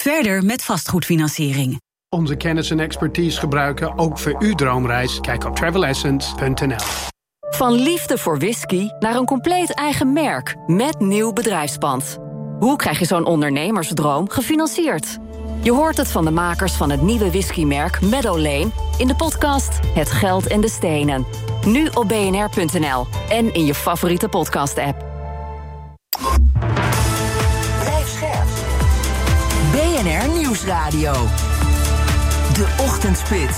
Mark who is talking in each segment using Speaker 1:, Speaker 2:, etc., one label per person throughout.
Speaker 1: verder met vastgoedfinanciering.
Speaker 2: Onze kennis en expertise gebruiken ook voor uw droomreis? Kijk op travelessence.nl.
Speaker 1: Van liefde voor whisky naar een compleet eigen merk met nieuw bedrijfspand. Hoe krijg je zo'n ondernemersdroom gefinancierd? Je hoort het van de makers van het nieuwe whiskymerk Meadow Lane in de podcast Het Geld en de Stenen. Nu op bnr.nl en in je favoriete podcast-app.
Speaker 3: Blijf scherp. BNR Nieuwsradio. De Ochtendspits.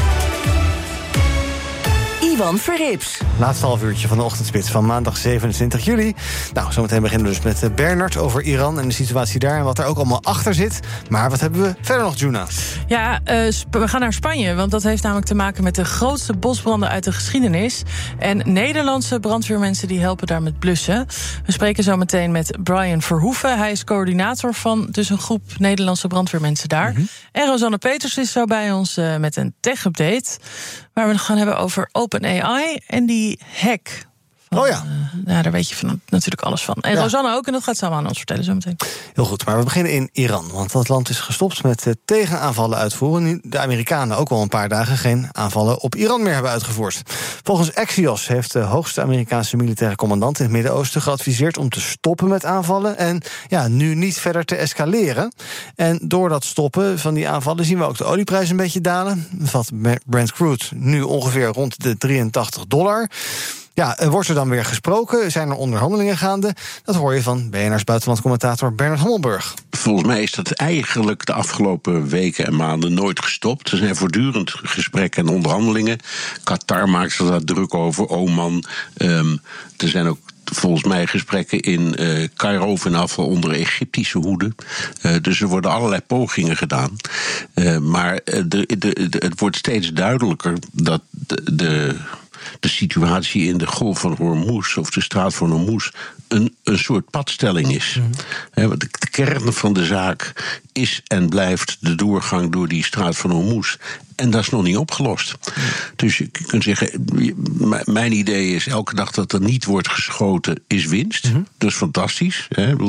Speaker 3: Ivan Verrips.
Speaker 4: Laatste half uurtje van de Ochtendspits van maandag 27 juli. Nou, zometeen beginnen we dus met Bernard over Iran en de situatie daar en wat er ook allemaal achter zit. Maar wat hebben we verder nog, Juna?
Speaker 5: Ja, we gaan naar Spanje, want dat heeft namelijk te maken met de grootste bosbranden uit de geschiedenis. En Nederlandse brandweermensen die helpen daar met blussen. We spreken zo meteen met Brian Verhoeven. Hij is coördinator van dus een groep Nederlandse brandweermensen daar. Mm-hmm. En Rosanne Peters is zo bij ons met een tech-update, waar we het gaan hebben over OpenAI en die hack. Daar weet je natuurlijk alles van. En Rosanne ook, en dat gaat ze allemaal aan ons vertellen zo meteen.
Speaker 4: Heel goed, maar we beginnen in Iran. Want dat land is gestopt met tegenaanvallen uitvoeren. Nu de Amerikanen ook al een paar dagen geen aanvallen op Iran meer hebben uitgevoerd. Volgens Axios heeft de hoogste Amerikaanse militaire commandant in het Midden-Oosten geadviseerd om te stoppen met aanvallen en nu niet verder te escaleren. En door dat stoppen van die aanvallen zien we ook de olieprijs een beetje dalen. Wat Brent Crude nu ongeveer rond de $83. Ja, wordt er dan weer gesproken? Zijn er onderhandelingen gaande? Dat hoor je van BNR's buitenlandcommentator Bernard Hammelburg.
Speaker 6: Volgens mij is dat eigenlijk de afgelopen weken en maanden nooit gestopt. Er zijn voortdurend gesprekken en onderhandelingen. Qatar maakt er daar druk over, Oman. Er zijn ook volgens mij gesprekken in Cairo vanaf onder Egyptische hoede. Dus er worden allerlei pogingen gedaan. Maar het wordt steeds duidelijker dat de situatie in de Golf van Hormuz of de straat van Hormuz een soort padstelling is. Want de kern van de zaak is en blijft de doorgang door die straat van Hormuz. En dat is nog niet opgelost. Dus je kunt zeggen, mijn idee is elke dag dat er niet wordt geschoten is winst. Dat is fantastisch.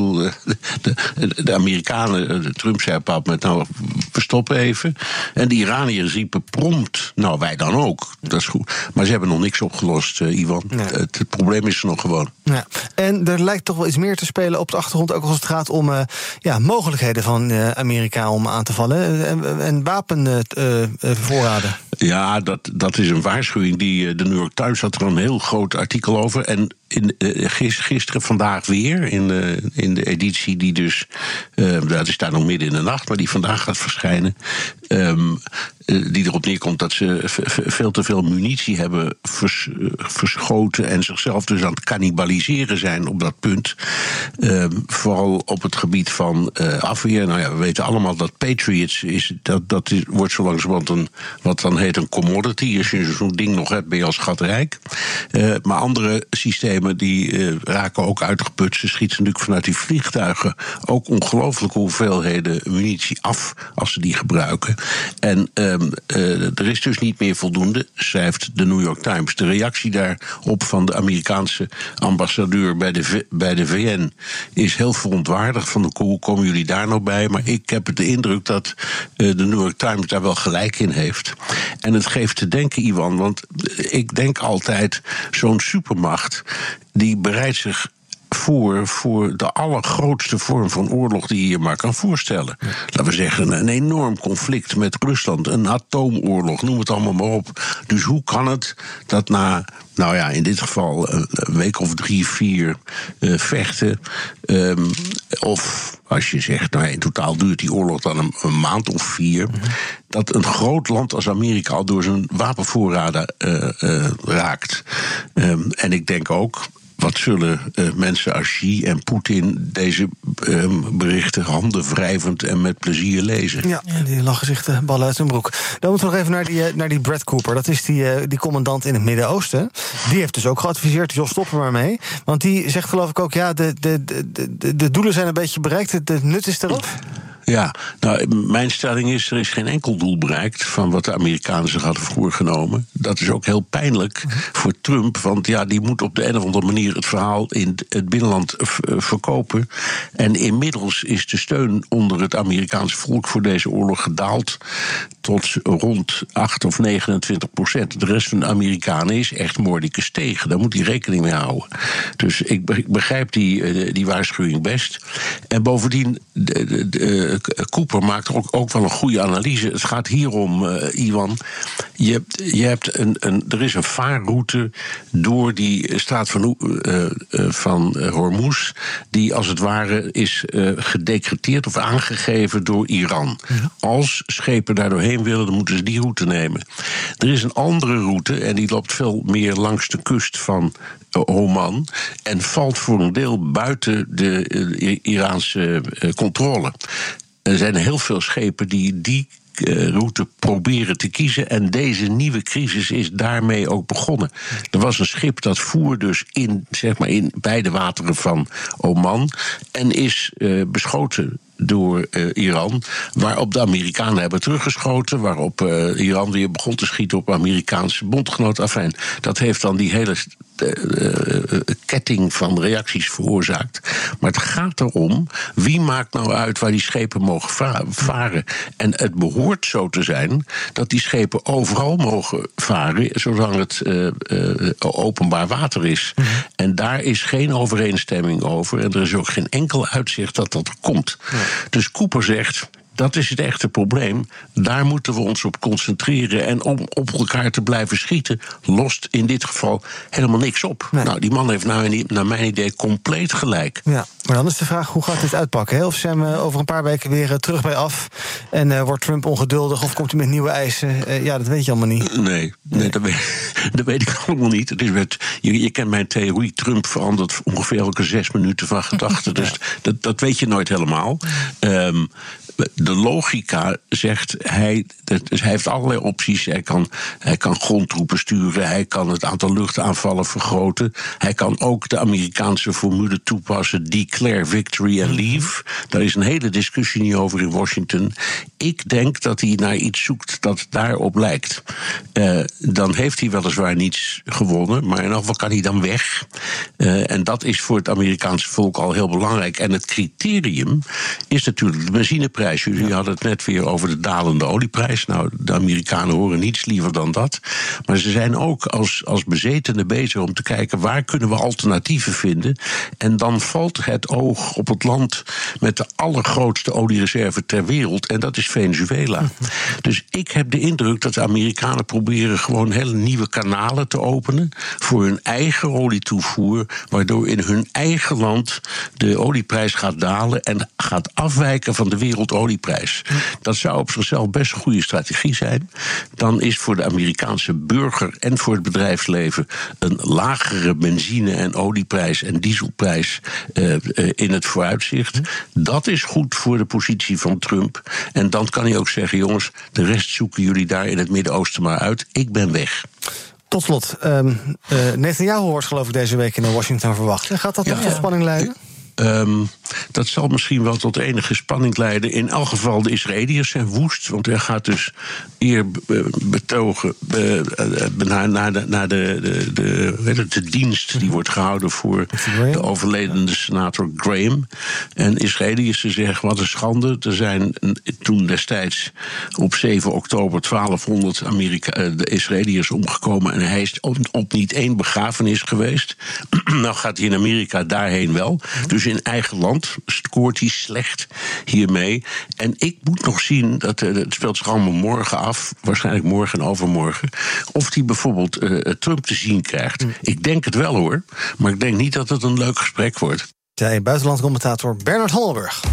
Speaker 6: De Amerikanen, Trump zei op een moment, nou, we stoppen even. En de Iraniërs riepen prompt, nou wij dan ook. Dat is goed. Maar ze hebben nog niks opgelost, Ivan. Nee. Het probleem is er nog gewoon. Ja.
Speaker 4: En er lijkt toch wel iets meer te spelen op de achtergrond, ook als het gaat om mogelijkheden van Amerika om aan te vallen. En wapenvoorraden.
Speaker 6: Ja, dat is een waarschuwing. De New York Times had er een heel groot artikel over. En gisteren, vandaag weer, in de editie die dus, dat is daar nog midden in de nacht, maar die vandaag gaat verschijnen, die erop neerkomt dat ze veel te veel munitie hebben verschoten en zichzelf dus aan het cannibaliseren zijn op dat punt. Vooral op het gebied van afweer. Nou ja, we weten allemaal dat Patriots wordt zo langzamerhand wat dan heet een commodity. Als je zo'n ding nog hebt, ben je al schatrijk. Maar andere systemen die raken ook uitgeput. Ze schieten natuurlijk vanuit die vliegtuigen ook ongelooflijke hoeveelheden munitie af als ze die gebruiken. En er is dus niet meer voldoende, schrijft de New York Times. De reactie daarop van de Amerikaanse ambassadeur bij de VN is heel verontwaardigd. Van hoe komen jullie daar nou bij? Maar ik heb de indruk dat de New York Times daar wel gelijk in heeft. En het geeft te denken, Ivan, want ik denk altijd, zo'n supermacht die bereidt zich voor de allergrootste vorm van oorlog die je je maar kan voorstellen. Ja. Laten we zeggen, een enorm conflict met Rusland, een atoomoorlog, noem het allemaal maar op. Dus hoe kan het dat na, nou ja, in dit geval een week of 3, 4 vechten, of als je zegt, nou, in totaal duurt die oorlog dan een maand of 4... dat een groot land als Amerika al door zijn wapenvoorraden raakt. En ik denk ook, wat zullen mensen als Xi en Poetin deze berichten handen wrijvend en met plezier lezen? Ja,
Speaker 4: die lachen zich de ballen uit hun broek. Dan moeten we nog even naar die Brad Cooper. Dat is die commandant in het Midden-Oosten. Die heeft dus ook geadviseerd, joh, stop er maar mee. Want die zegt geloof ik ook, ja, de doelen zijn een beetje bereikt. De nut is erop.
Speaker 6: Ja, nou, mijn stelling is, er is geen enkel doel bereikt van wat de Amerikanen zich hadden voorgenomen. Dat is ook heel pijnlijk voor Trump, want ja, die moet op de een of andere manier het verhaal in het binnenland verkopen. En inmiddels is de steun onder het Amerikaanse volk voor deze oorlog gedaald tot rond 8 of 29%. De rest van de Amerikanen is echt mordicus tegen. Daar moet hij rekening mee houden. Dus ik begrijp die waarschuwing best. En bovendien, Cooper maakt ook wel een goede analyse. Het gaat hier om, Iwan. Je hebt er is een vaarroute door die straat van Hormuz, die als het ware is gedecreteerd of aangegeven door Iran. Ja. Als schepen daar doorheen willen, dan moeten ze die route nemen. Er is een andere route en die loopt veel meer langs de kust van Oman en valt voor een deel buiten de Iraanse controle. Er zijn heel veel schepen die route proberen te kiezen. En deze nieuwe crisis is daarmee ook begonnen. Er was een schip dat voer dus in beide wateren van Oman en is beschoten door Iran, waarop de Amerikanen hebben teruggeschoten, waarop Iran weer begon te schieten op Amerikaanse bondgenoten. Afijn, dat heeft dan die hele ketting van reacties veroorzaakt. Maar het gaat erom, wie maakt nou uit waar die schepen mogen varen? En het behoort zo te zijn dat die schepen overal mogen varen, zolang het openbaar water is. Mm-hmm. En daar is geen overeenstemming over. En er is ook geen enkel uitzicht dat dat er komt. Ja. Dus Cooper zegt, dat is het echte probleem. Daar moeten we ons op concentreren. En om op elkaar te blijven schieten, lost in dit geval helemaal niks op. Nee. Nou, die man heeft naar mijn idee compleet gelijk. Ja,
Speaker 4: maar dan is de vraag, hoe gaat dit uitpakken? Hè? Of zijn we over een paar weken weer terug bij af? En wordt Trump ongeduldig of komt hij met nieuwe eisen? Ja, dat weet je allemaal niet.
Speaker 6: Nee, dat weet ik allemaal niet. Het is je kent mijn theorie, Trump verandert ongeveer elke 6 minuten van gedachten. Dus dat weet je nooit helemaal. De logica zegt, hij heeft allerlei opties. Hij kan grondtroepen sturen, hij kan het aantal luchtaanvallen vergroten. Hij kan ook de Amerikaanse formule toepassen, declare victory and leave. Daar is een hele discussie niet over in Washington. Ik denk dat hij naar iets zoekt dat daarop lijkt. Dan heeft hij weliswaar niets gewonnen, maar in elk geval kan hij dan weg. En dat is voor het Amerikaanse volk al heel belangrijk. En het criterium is natuurlijk de benzineprijs. Jullie hadden het net weer over de dalende olieprijs. Nou, de Amerikanen horen niets liever dan dat. Maar ze zijn ook als bezetenen bezig om te kijken, waar kunnen we alternatieven vinden? En dan valt het oog op het land met de allergrootste oliereserve ter wereld. En dat is Venezuela. Dus ik heb de indruk dat de Amerikanen proberen gewoon hele nieuwe kanalen te openen voor hun eigen olietoevoer, waardoor in hun eigen land de olieprijs gaat dalen en gaat afwijken van de wereldolieprijs. Dat zou op zichzelf best een goede strategie zijn. Dan is voor de Amerikaanse burger en voor het bedrijfsleven een lagere benzine- en olieprijs en dieselprijs in het vooruitzicht. Dat is goed voor de positie van Trump. En dan kan hij ook zeggen, jongens, de rest zoeken jullie daar in het Midden-Oosten maar uit. Ik ben weg.
Speaker 4: Tot slot, Netanyahu wordt geloof ik deze week in Washington verwacht. Gaat dat nog tot spanning leiden?
Speaker 6: Dat zal misschien wel tot enige spanning leiden. In elk geval, de Israëliërs zijn woest. Want er gaat dus eer betogen naar de dienst die wordt gehouden voor de overledene senator Graham. En Israëliërs zeggen, wat een schande. Er zijn toen destijds op 7 oktober 1200 de Israëliërs omgekomen. En hij is op niet 1 begrafenis geweest. Nou gaat hij in Amerika daarheen wel. Dus in eigen land scoort hij slecht hiermee. En ik moet nog zien, het speelt zich allemaal morgen af, waarschijnlijk morgen en overmorgen, of hij bijvoorbeeld Trump te zien krijgt. Ik denk het wel hoor, maar ik denk niet dat het een leuk gesprek wordt.
Speaker 4: Buitenlandcommentator Bernard Hammelburg.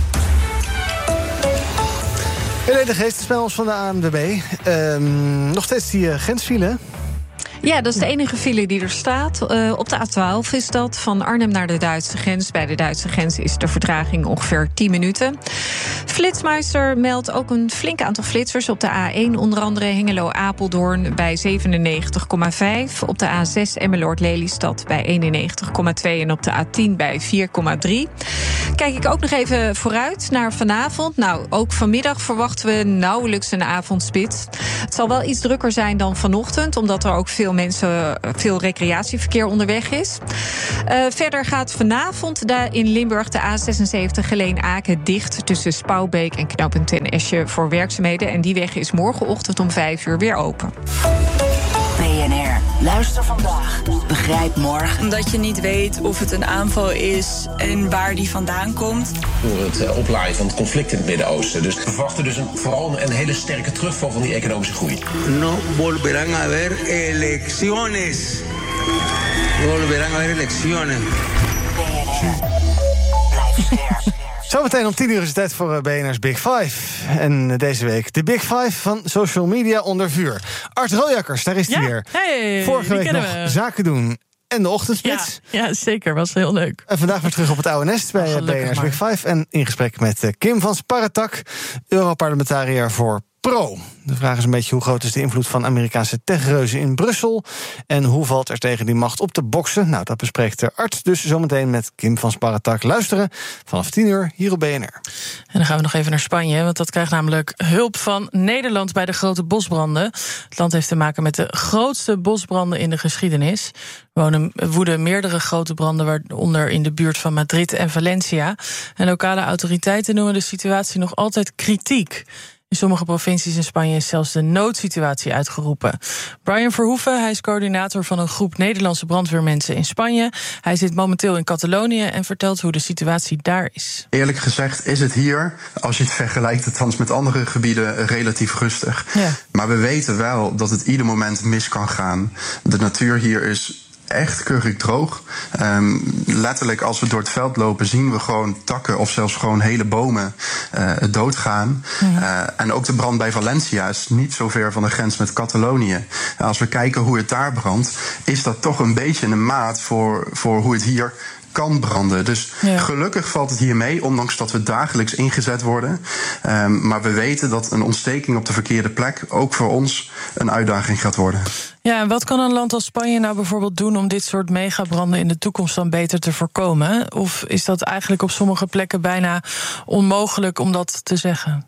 Speaker 4: Helene de Geest, de spelers van de ANWB. Nog steeds die grensfile.
Speaker 7: Ja, dat is de enige file die er staat. Op de A12 is dat, van Arnhem naar de Duitse grens. Bij de Duitse grens is de vertraging ongeveer 10 minuten. Flitsmeister meldt ook een flink aantal flitsers op de A1. Onder andere Hengelo-Apeldoorn bij 97,5. Op de A6 Emmeloord-Lelystad bij 91,2. En op de A10 bij 4,3. Kijk ik ook nog even vooruit naar vanavond. Nou, ook vanmiddag verwachten we nauwelijks een avondspits. Het zal wel iets drukker zijn dan vanochtend, omdat er ook veel recreatieverkeer onderweg is. Verder gaat vanavond in Limburg de A76 Geleen-Aken dicht tussen Spouwbeek en knooppunt Ten Esje voor werkzaamheden. En die weg is morgenochtend om 5 uur weer open.
Speaker 3: BNR, luister vandaag, begrijp morgen.
Speaker 8: Omdat je niet weet of het een aanval is en waar die vandaan komt.
Speaker 9: Door het oplaaien van het conflict in het Midden-Oosten. Dus we verwachten dus vooral een hele sterke terugval van die economische groei.
Speaker 10: No volverán a haber elecciones. Volverán a haber elecciones.
Speaker 4: Zometeen om 10 uur is het tijd voor BNR's Big Five. En deze week de Big Five van social media onder vuur. Art Royakkers, daar is hij weer.
Speaker 5: Hey,
Speaker 4: vorige week nog zaken doen en de ochtendspits.
Speaker 5: Ja, zeker, was heel leuk.
Speaker 4: En vandaag weer terug op het oude nest bij BNR's Big Five. En in gesprek met Kim van Sparretak, Europarlementariër voor Pro. De vraag is een beetje hoe groot is de invloed van Amerikaanse techreuzen in Brussel en hoe valt er tegen die macht op te boksen? Nou, dat bespreekt de Art dus zometeen met Kim van Sparretak. Luisteren vanaf 10 uur hier op BNR.
Speaker 5: En dan gaan we nog even naar Spanje, want dat krijgt namelijk hulp van Nederland bij de grote bosbranden. Het land heeft te maken met de grootste bosbranden in de geschiedenis. Er woeden meerdere grote branden, waaronder in de buurt van Madrid en Valencia. En lokale autoriteiten noemen de situatie nog altijd kritiek. In sommige provincies in Spanje is zelfs de noodsituatie uitgeroepen. Brian Verhoeven, hij is coördinator van een groep Nederlandse brandweermensen in Spanje. Hij zit momenteel in Catalonië en vertelt hoe de situatie daar is.
Speaker 11: Eerlijk gezegd is het hier, als je het vergelijkt althans met andere gebieden, relatief rustig. Ja. Maar we weten wel dat het ieder moment mis kan gaan. De natuur hier is echt keurig droog. Letterlijk, als we door het veld lopen, zien we gewoon takken of zelfs gewoon hele bomen doodgaan. En ook de brand bij Valencia is niet zo ver van de grens met Catalonië. Als we kijken hoe het daar brandt, is dat toch een beetje een maat voor hoe het hier kan branden. Dus gelukkig valt het hier mee, ondanks dat we dagelijks ingezet worden. Maar we weten dat een ontsteking op de verkeerde plek ook voor ons een uitdaging gaat worden.
Speaker 5: Ja, en wat kan een land als Spanje nou bijvoorbeeld doen om dit soort megabranden in de toekomst dan beter te voorkomen? Of is dat eigenlijk op sommige plekken bijna onmogelijk om dat te zeggen?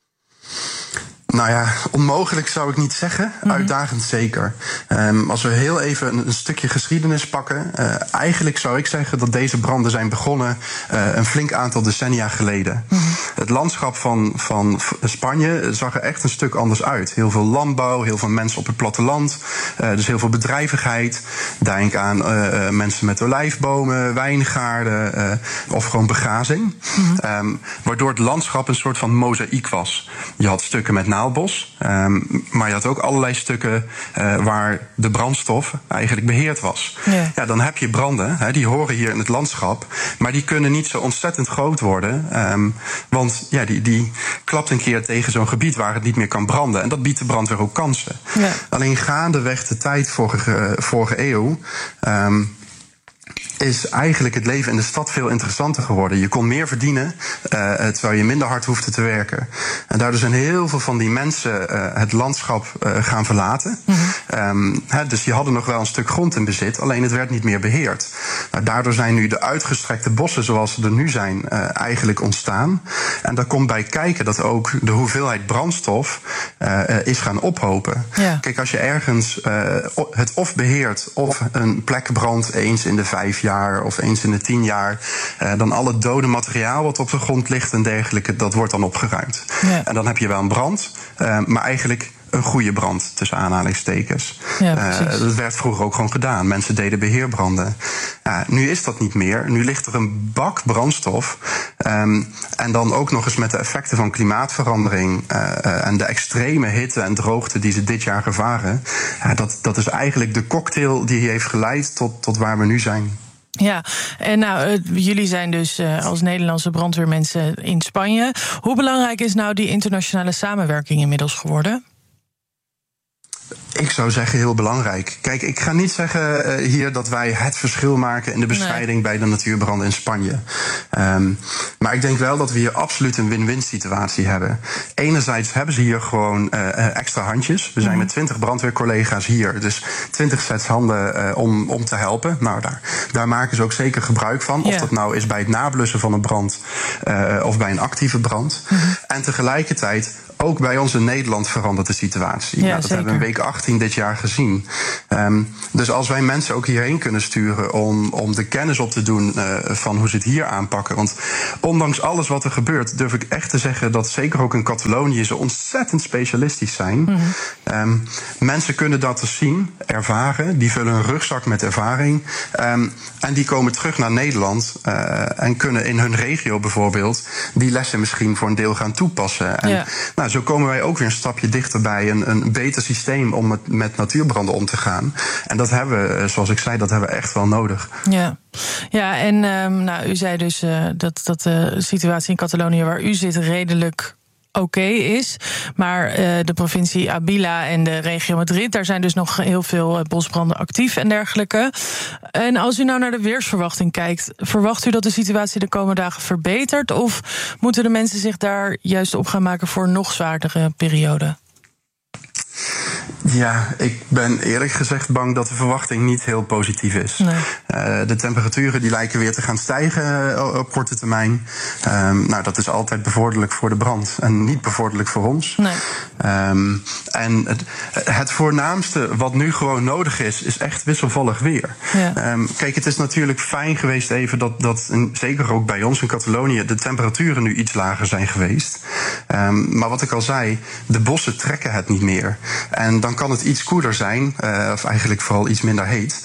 Speaker 11: Nou ja, onmogelijk zou ik niet zeggen. Uitdagend zeker. Als we heel even een stukje geschiedenis pakken. Eigenlijk zou ik zeggen dat deze branden zijn begonnen een flink aantal decennia geleden. Het landschap van Spanje zag er echt een stuk anders uit. Heel veel landbouw, heel veel mensen op het platteland. Dus heel veel bedrijvigheid. Denk aan mensen met olijfbomen, wijngaarden of gewoon begrazing. Waardoor het landschap een soort van mozaïek was. Je had stukken met naaldbos, maar je had ook allerlei stukken waar de brandstof eigenlijk beheerd was. Ja, dan heb je branden, die horen hier in het landschap, maar die kunnen niet zo ontzettend groot worden, want ja, die klapt een keer tegen zo'n gebied waar het niet meer kan branden. En dat biedt de brandweer ook kansen. Ja. Alleen gaandeweg de tijd vorige eeuw is eigenlijk het leven in de stad veel interessanter geworden. Je kon meer verdienen, terwijl je minder hard hoefde te werken. En daardoor zijn heel veel van die mensen het landschap gaan verlaten. Dus die hadden nog wel een stuk grond in bezit, alleen het werd niet meer beheerd. Nou, daardoor zijn nu de uitgestrekte bossen zoals ze er nu zijn eigenlijk ontstaan. En daar komt bij kijken dat ook de hoeveelheid brandstof is gaan ophopen. Ja. Kijk, als je ergens het of beheert of een plek brandt eens in de 5 jaar of eens in de 10 jaar, dan al het dode materiaal wat op de grond ligt en dergelijke, dat wordt dan opgeruimd. Ja. En dan heb je wel een brand, maar eigenlijk een goede brand, tussen aanhalingstekens. Ja, dat werd vroeger ook gewoon gedaan. Mensen deden beheerbranden. Nu is dat niet meer. Nu ligt er een bak brandstof. En dan ook nog eens met de effecten van klimaatverandering en de extreme hitte en droogte die ze dit jaar ervaren. Dat is eigenlijk de cocktail die heeft geleid tot waar we nu zijn.
Speaker 5: Ja, en nou, jullie zijn dus als Nederlandse brandweermensen in Spanje. Hoe belangrijk is nou die internationale samenwerking inmiddels geworden?
Speaker 11: Ik zou zeggen heel belangrijk. Kijk, ik ga niet zeggen hier dat wij het verschil maken in de bestrijding bij de natuurbranden in Spanje. Maar ik denk wel dat we hier absoluut een win-win situatie hebben. Enerzijds hebben ze hier gewoon extra handjes. We zijn met 20 brandweercollega's hier. Dus 20 sets handen om te helpen. Nou, daar maken ze ook zeker gebruik van. Of dat nou is bij het nablussen van een brand of bij een actieve brand. En tegelijkertijd ook bij ons in Nederland verandert de situatie.
Speaker 5: Ja,
Speaker 11: dat hebben we in week 18 dit jaar gezien. Dus als wij mensen ook hierheen kunnen sturen om de kennis op te doen van hoe ze het hier aanpakken. Want ondanks alles wat er gebeurt, durf ik echt te zeggen dat zeker ook in Catalonië ze ontzettend specialistisch zijn. Mensen kunnen dat dus zien, ervaren. Die vullen een rugzak met ervaring. En die komen terug naar Nederland en kunnen in hun regio bijvoorbeeld die lessen misschien voor een deel gaan toepassen. En, zo komen wij ook weer een stapje dichter bij een beter systeem om met natuurbranden om te gaan. En dat hebben we, zoals ik zei, dat hebben we echt wel nodig.
Speaker 5: Ja, en u zei dus dat de situatie in Catalonië waar u zit redelijk oké is. Maar de provincie Ávila en de regio Madrid, daar zijn dus nog heel veel bosbranden actief en dergelijke. En als u nou naar de weersverwachting kijkt, verwacht u dat de situatie de komende dagen verbetert? Of moeten de mensen zich daar juist op gaan maken voor een nog zwaardere periode?
Speaker 11: Ja, ik ben eerlijk gezegd bang dat de verwachting niet heel positief is. Nee. De temperaturen die lijken weer te gaan stijgen op korte termijn. Dat is altijd bevorderlijk voor de brand en niet bevorderlijk voor ons. Nee. En het voornaamste wat nu gewoon nodig is echt wisselvallig weer. Ja. Kijk, het is natuurlijk fijn geweest even dat zeker ook bij ons in Catalonië, de temperaturen nu iets lager zijn geweest. Maar wat ik al zei, de bossen trekken het niet meer. En dan kan het iets koeler zijn, of eigenlijk vooral iets minder heet.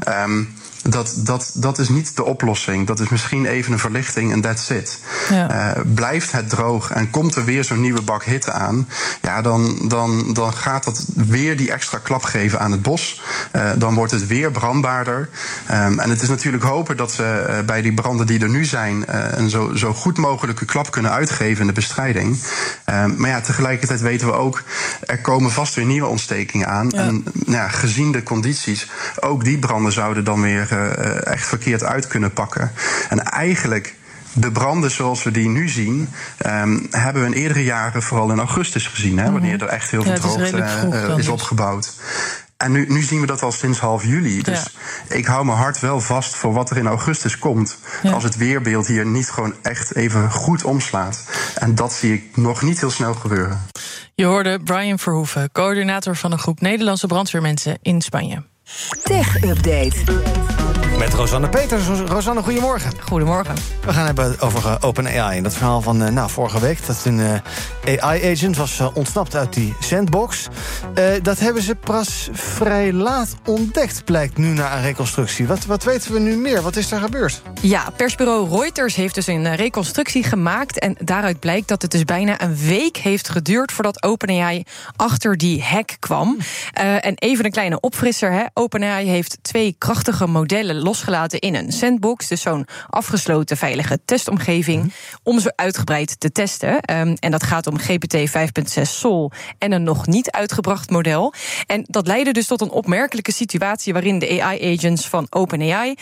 Speaker 11: Dat is niet de oplossing. Dat is misschien even een verlichting en that's it. Ja. Blijft het droog en komt er weer zo'n nieuwe bak hitte aan, ja, dan gaat dat weer die extra klap geven aan het bos. Dan wordt het weer brandbaarder. En het is natuurlijk hopen dat ze bij die branden die er nu zijn een zo goed mogelijke klap kunnen uitgeven in de bestrijding. Maar ja, tegelijkertijd weten we ook, er komen vast weer nieuwe ontstekingen aan. Ja. En gezien de condities, ook die branden zouden dan weer echt verkeerd uit kunnen pakken. En eigenlijk, de branden zoals we die nu zien, hebben we in eerdere jaren vooral in augustus gezien, hè, wanneer er echt heel veel droogte is opgebouwd. En nu zien we dat al sinds half juli. Dus ik hou mijn hart wel vast voor wat er in augustus komt. Ja. Als het weerbeeld hier niet gewoon echt even goed omslaat. En dat zie ik nog niet heel snel gebeuren.
Speaker 5: Je hoorde Brian Verhoeven, coördinator van een groep Nederlandse brandweermensen in Spanje.
Speaker 3: Tech Update.
Speaker 4: Met Rosanne Peters. Rosanne, goedemorgen.
Speaker 12: Goedemorgen.
Speaker 4: We gaan hebben over OpenAI. En dat verhaal van vorige week, dat een AI-agent was ontsnapt uit die sandbox. Dat hebben ze pas vrij laat ontdekt, blijkt nu na een reconstructie. Wat weten we nu meer? Wat is daar gebeurd?
Speaker 12: Ja, persbureau Reuters heeft dus een reconstructie gemaakt. En daaruit blijkt dat het dus bijna een week heeft geduurd voordat OpenAI achter die hack kwam. En even een kleine opfrisser. OpenAI heeft 2 krachtige modellen losgelaten in een sandbox, dus zo'n afgesloten veilige testomgeving, om ze uitgebreid te testen. En dat gaat om GPT 5.6 Sol en een nog niet uitgebracht model. En dat leidde dus tot een opmerkelijke situatie waarin de AI-agents van OpenAI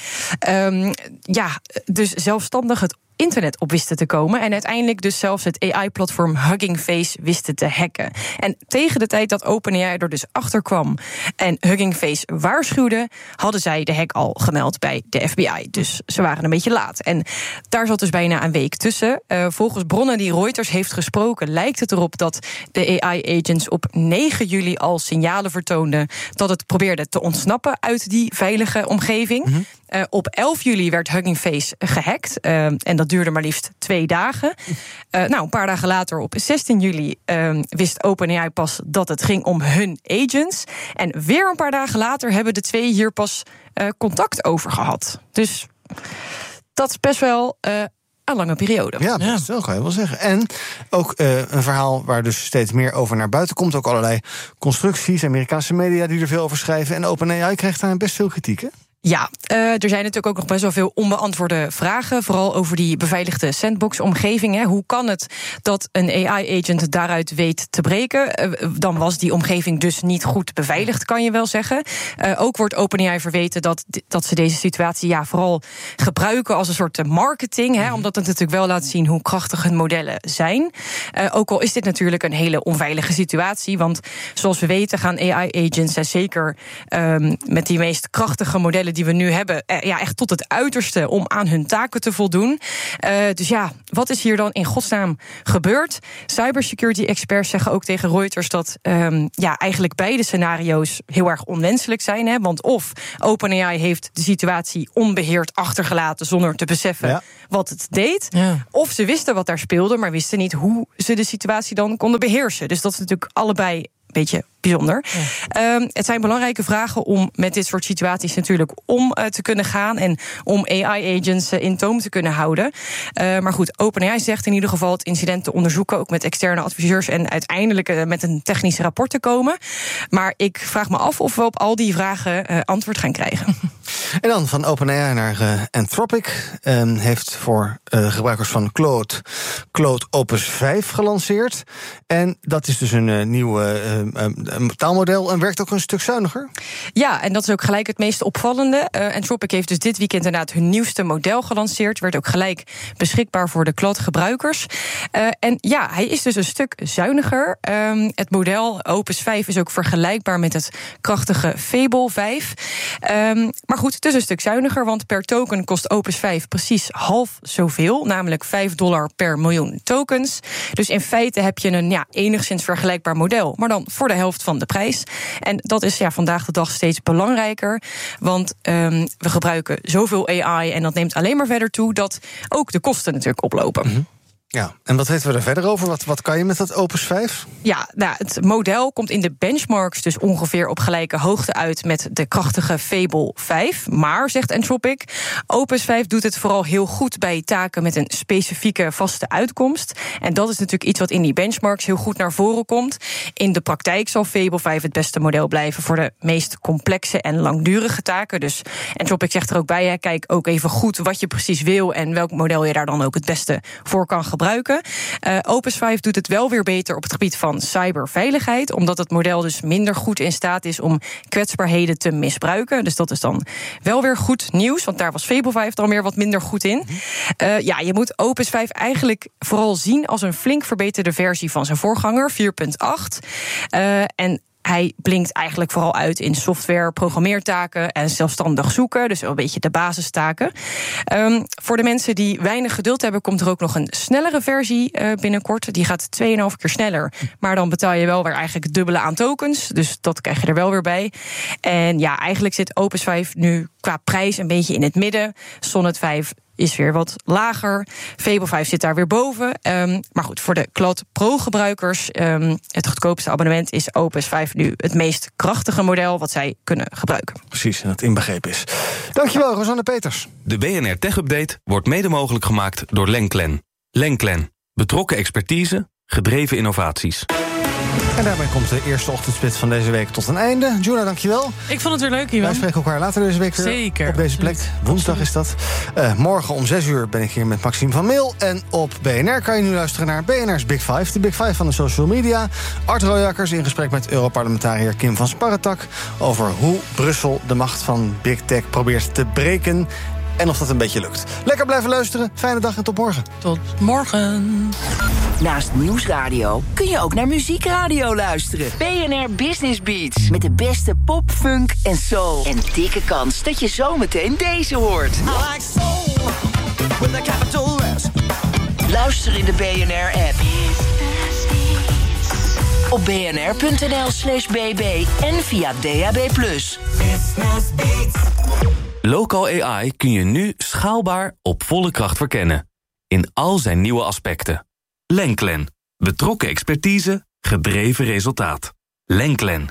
Speaker 12: dus zelfstandig het internet op wisten te komen en uiteindelijk dus zelfs het AI-platform Hugging Face wisten te hacken. En tegen de tijd dat OpenAI er dus achter kwam en Hugging Face waarschuwde, hadden zij de hack al gemeld bij de FBI. Dus ze waren een beetje laat. En daar zat dus bijna een week tussen. Volgens bronnen die Reuters heeft gesproken, lijkt het erop dat de AI-agents op 9 juli al signalen vertoonden dat het probeerde te ontsnappen uit die veilige omgeving. Op 11 juli werd Hugging Face gehackt. En dat duurde maar liefst 2 dagen. Een paar dagen later, op 16 juli, wist OpenAI pas dat het ging om hun agents. En weer een paar dagen later hebben de 2 hier pas contact over gehad. Dus dat is best wel een lange periode.
Speaker 4: Ja, dat kan je wel zeggen. En ook een verhaal waar dus steeds meer over naar buiten komt. Ook allerlei constructies, Amerikaanse media die er veel over schrijven. En OpenAI krijgt daar best veel kritiek, hè?
Speaker 12: Ja, er zijn natuurlijk ook nog best wel veel onbeantwoorde vragen. Vooral over die beveiligde sandbox-omgeving. Hoe kan het dat een AI-agent daaruit weet te breken? Dan was die omgeving dus niet goed beveiligd, kan je wel zeggen. Ook wordt OpenAI verweten dat ze deze situatie vooral gebruiken als een soort marketing. Omdat het natuurlijk wel laat zien hoe krachtig hun modellen zijn. Ook al is dit natuurlijk een hele onveilige situatie. Want zoals we weten gaan AI-agents, zeker met die meest krachtige modellen die we nu hebben, echt tot het uiterste om aan hun taken te voldoen. Dus wat is hier dan in godsnaam gebeurd? Cybersecurity-experts zeggen ook tegen Reuters dat eigenlijk beide scenario's heel erg onwenselijk zijn. Want of OpenAI heeft de situatie onbeheerd achtergelaten zonder te beseffen wat het deed. Ja. Of ze wisten wat daar speelde, maar wisten niet hoe ze de situatie dan konden beheersen. Dus dat is natuurlijk allebei een beetje bijzonder. Ja. Het zijn belangrijke vragen om met dit soort situaties natuurlijk om te kunnen gaan en om AI-agents in toom te kunnen houden. Maar goed, OpenAI zegt in ieder geval het incident te onderzoeken, ook met externe adviseurs en uiteindelijk met een technisch rapport te komen. Maar ik vraag me af of we op al die vragen antwoord gaan krijgen.
Speaker 4: En dan van OpenAI naar Anthropic. Heeft voor gebruikers van Claude Opus 5 gelanceerd. En dat is dus een nieuwe taalmodel en werkt ook een stuk zuiniger. Ja, en dat is ook gelijk het meest opvallende. Anthropic heeft dus dit weekend inderdaad hun nieuwste model gelanceerd. Werd ook gelijk beschikbaar voor de Claude-gebruikers. En hij is dus een stuk zuiniger. Het model Opus 5 is ook vergelijkbaar met het krachtige Fable 5. Maar goed, het is een stuk zuiniger, want per token kost Opus 5 precies half zoveel, namelijk $5 per miljoen tokens. Dus in feite heb je een enigszins vergelijkbaar model, maar dan voor de helft van de prijs. En dat is vandaag de dag steeds belangrijker, want we gebruiken zoveel AI en dat neemt alleen maar verder toe dat ook de kosten natuurlijk oplopen. Mm-hmm. Ja, en wat weten we er verder over? Wat kan je met dat Opus 5? Ja, het model komt in de benchmarks dus ongeveer op gelijke hoogte uit met de krachtige Fable 5. Maar, zegt Anthropic, Opus 5 doet het vooral heel goed bij taken met een specifieke vaste uitkomst. En dat is natuurlijk iets wat in die benchmarks heel goed naar voren komt. In de praktijk zal Fable 5 het beste model blijven voor de meest complexe en langdurige taken. Dus Anthropic zegt er ook bij, kijk ook even goed wat je precies wil en welk model je daar dan ook het beste voor kan gebruiken. Opus 5 doet het wel weer beter op het gebied van cyberveiligheid, omdat het model dus minder goed in staat is om kwetsbaarheden te misbruiken. Dus dat is dan wel weer goed nieuws, want daar was Fable 5 dan weer wat minder goed in. Je moet Opus 5 eigenlijk vooral zien als een flink verbeterde versie van zijn voorganger, 4.8. En hij blinkt eigenlijk vooral uit in software, programmeertaken en zelfstandig zoeken. Dus wel een beetje de basistaken. Voor de mensen die weinig geduld hebben, komt er ook nog een snellere versie binnenkort. Die gaat 2,5 keer sneller. Maar dan betaal je wel weer eigenlijk het dubbele aan tokens. Dus dat krijg je er wel weer bij. En eigenlijk zit Opus 5 nu qua prijs een beetje in het midden. Sonnet 5 is weer wat lager. Fable 5 zit daar weer boven. Maar goed, voor de Claude Pro-gebruikers, het goedkoopste abonnement is Opus 5 nu het meest krachtige model wat zij kunnen gebruiken. Precies, en dat inbegrepen is. Dankjewel, Rosanne Peters.
Speaker 13: De BNR Tech Update wordt mede mogelijk gemaakt door Lenklen. Lenklen. Betrokken expertise, gedreven innovaties.
Speaker 4: En daarbij komt de eerste ochtendspits van deze week tot een einde. Juna, dankjewel.
Speaker 5: Ik vond het weer leuk, Iwan.
Speaker 4: Wij spreken elkaar later deze week weer.
Speaker 5: Zeker,
Speaker 4: op deze plek. Woensdag is dat. Morgen om 6:00 ben ik hier met Maxime van Meel. En op BNR kan je nu luisteren naar BNR's Big Five. De Big Five van de social media. Art Royakkers in gesprek met Europarlementariër Kim van Sparretak over hoe Brussel de macht van Big Tech probeert te breken. En of dat een beetje lukt. Lekker blijven luisteren. Fijne dag en tot morgen.
Speaker 5: Tot morgen.
Speaker 3: Naast Nieuwsradio kun je ook naar Muziekradio luisteren. BNR Business Beats. Met de beste pop, funk en soul. En dikke kans dat je zometeen deze hoort. I like soul with a capital S. Luister in de BNR-app. Op bnr.nl/bb en via DAB+. Business Beats.
Speaker 13: Local AI kun je nu schaalbaar op volle kracht verkennen. In al zijn nieuwe aspecten. Lenklen. Betrokken expertise, gedreven resultaat. Lenklen.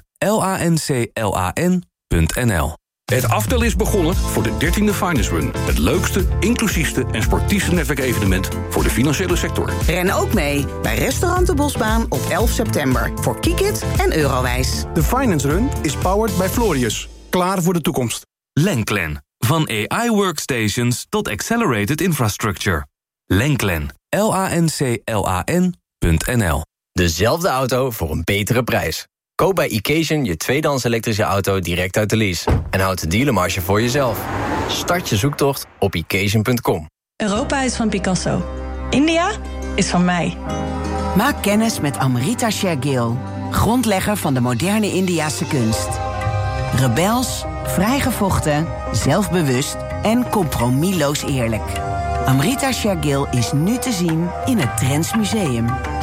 Speaker 13: LANCLAN.nl.
Speaker 14: Het aftel is begonnen voor de 13e Finance Run. Het leukste, inclusiefste en sportiefste netwerkevenement voor de financiële sector.
Speaker 15: Ren ook mee bij Restaurant de Bosbaan op 11 september. Voor Kikit en Eurowijs.
Speaker 16: De Finance Run is powered by Florius. Klaar voor de toekomst.
Speaker 13: Lenklen. Van AI workstations tot accelerated infrastructure. Lenklen. LANCLAN.nl.
Speaker 16: Dezelfde auto voor een betere prijs. Koop bij Occasion je tweedehands elektrische auto direct uit de lease. En houd de dealermarge voor jezelf. Start je zoektocht op Occasion.com.
Speaker 17: Europa is van Picasso. India is van mij.
Speaker 15: Maak kennis met Amrita Shergill, grondlegger van de moderne Indiase kunst. Rebels, vrijgevochten, zelfbewust en compromisloos eerlijk. Amrita Shergill is nu te zien in het Drents Museum.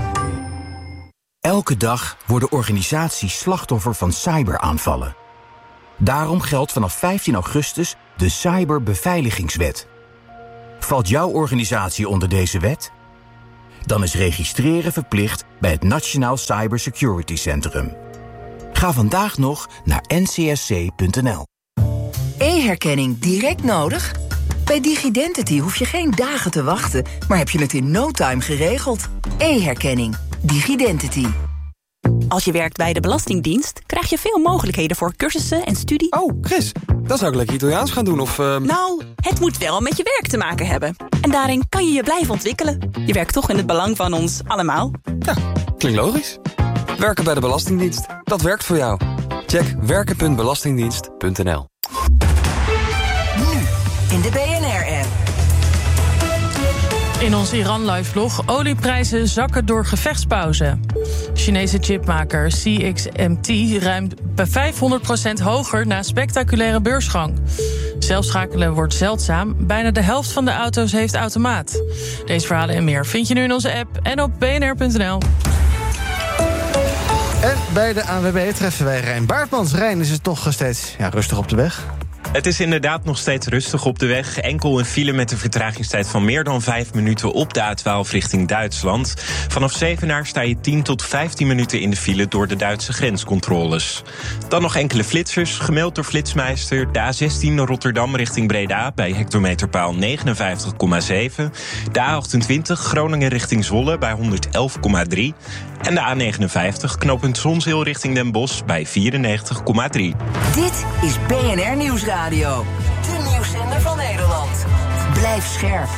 Speaker 18: Elke dag worden organisaties slachtoffer van cyberaanvallen. Daarom geldt vanaf 15 augustus de Cyberbeveiligingswet. Valt jouw organisatie onder deze wet? Dan is registreren verplicht bij het Nationaal Cybersecurity Centrum. Ga vandaag nog naar ncsc.nl.
Speaker 3: E-herkenning direct nodig? Bij Digidentity hoef je geen dagen te wachten, maar heb je het in no time geregeld. E-herkenning. Digidentity.
Speaker 19: Als je werkt bij de Belastingdienst, krijg je veel mogelijkheden voor cursussen en studie.
Speaker 20: Oh, Chris, dan zou ik lekker Italiaans gaan doen of...
Speaker 19: Nou, het moet wel met je werk te maken hebben. En daarin kan je je blijven ontwikkelen. Je werkt toch in het belang van ons allemaal.
Speaker 20: Ja, klinkt logisch. Werken bij de Belastingdienst, dat werkt voor jou. Check werken.belastingdienst.nl.
Speaker 3: Nu, in de BNR-app.
Speaker 5: In ons Iran-live-blog: olieprijzen zakken door gevechtspauze. Chinese chipmaker CXMT ruim bij 500% hoger na spectaculaire beursgang. Zelfschakelen wordt zeldzaam. Bijna de helft van de auto's heeft automaat. Deze verhalen en meer vind je nu in onze app en op bnr.nl.
Speaker 4: En bij de ANWB treffen wij Rijn Baartmans. Rijn, is het toch steeds rustig op de weg?
Speaker 21: Het is inderdaad nog steeds rustig op de weg. Enkel een file met een vertragingstijd van meer dan 5 minuten op de A12 richting Duitsland. Vanaf Zevenaar sta je 10 tot 15 minuten in de file door de Duitse grenscontroles. Dan nog enkele flitsers, gemeld door Flitsmeister. De A16 Rotterdam richting Breda bij hectometerpaal 59,7. De A28 Groningen richting Zwolle bij 111,3. En de A59 knooppunt Zonzeel richting Den Bosch bij 94,3.
Speaker 3: Dit is BNR Nieuwsradio. De nieuwszender van Nederland. Blijf scherp.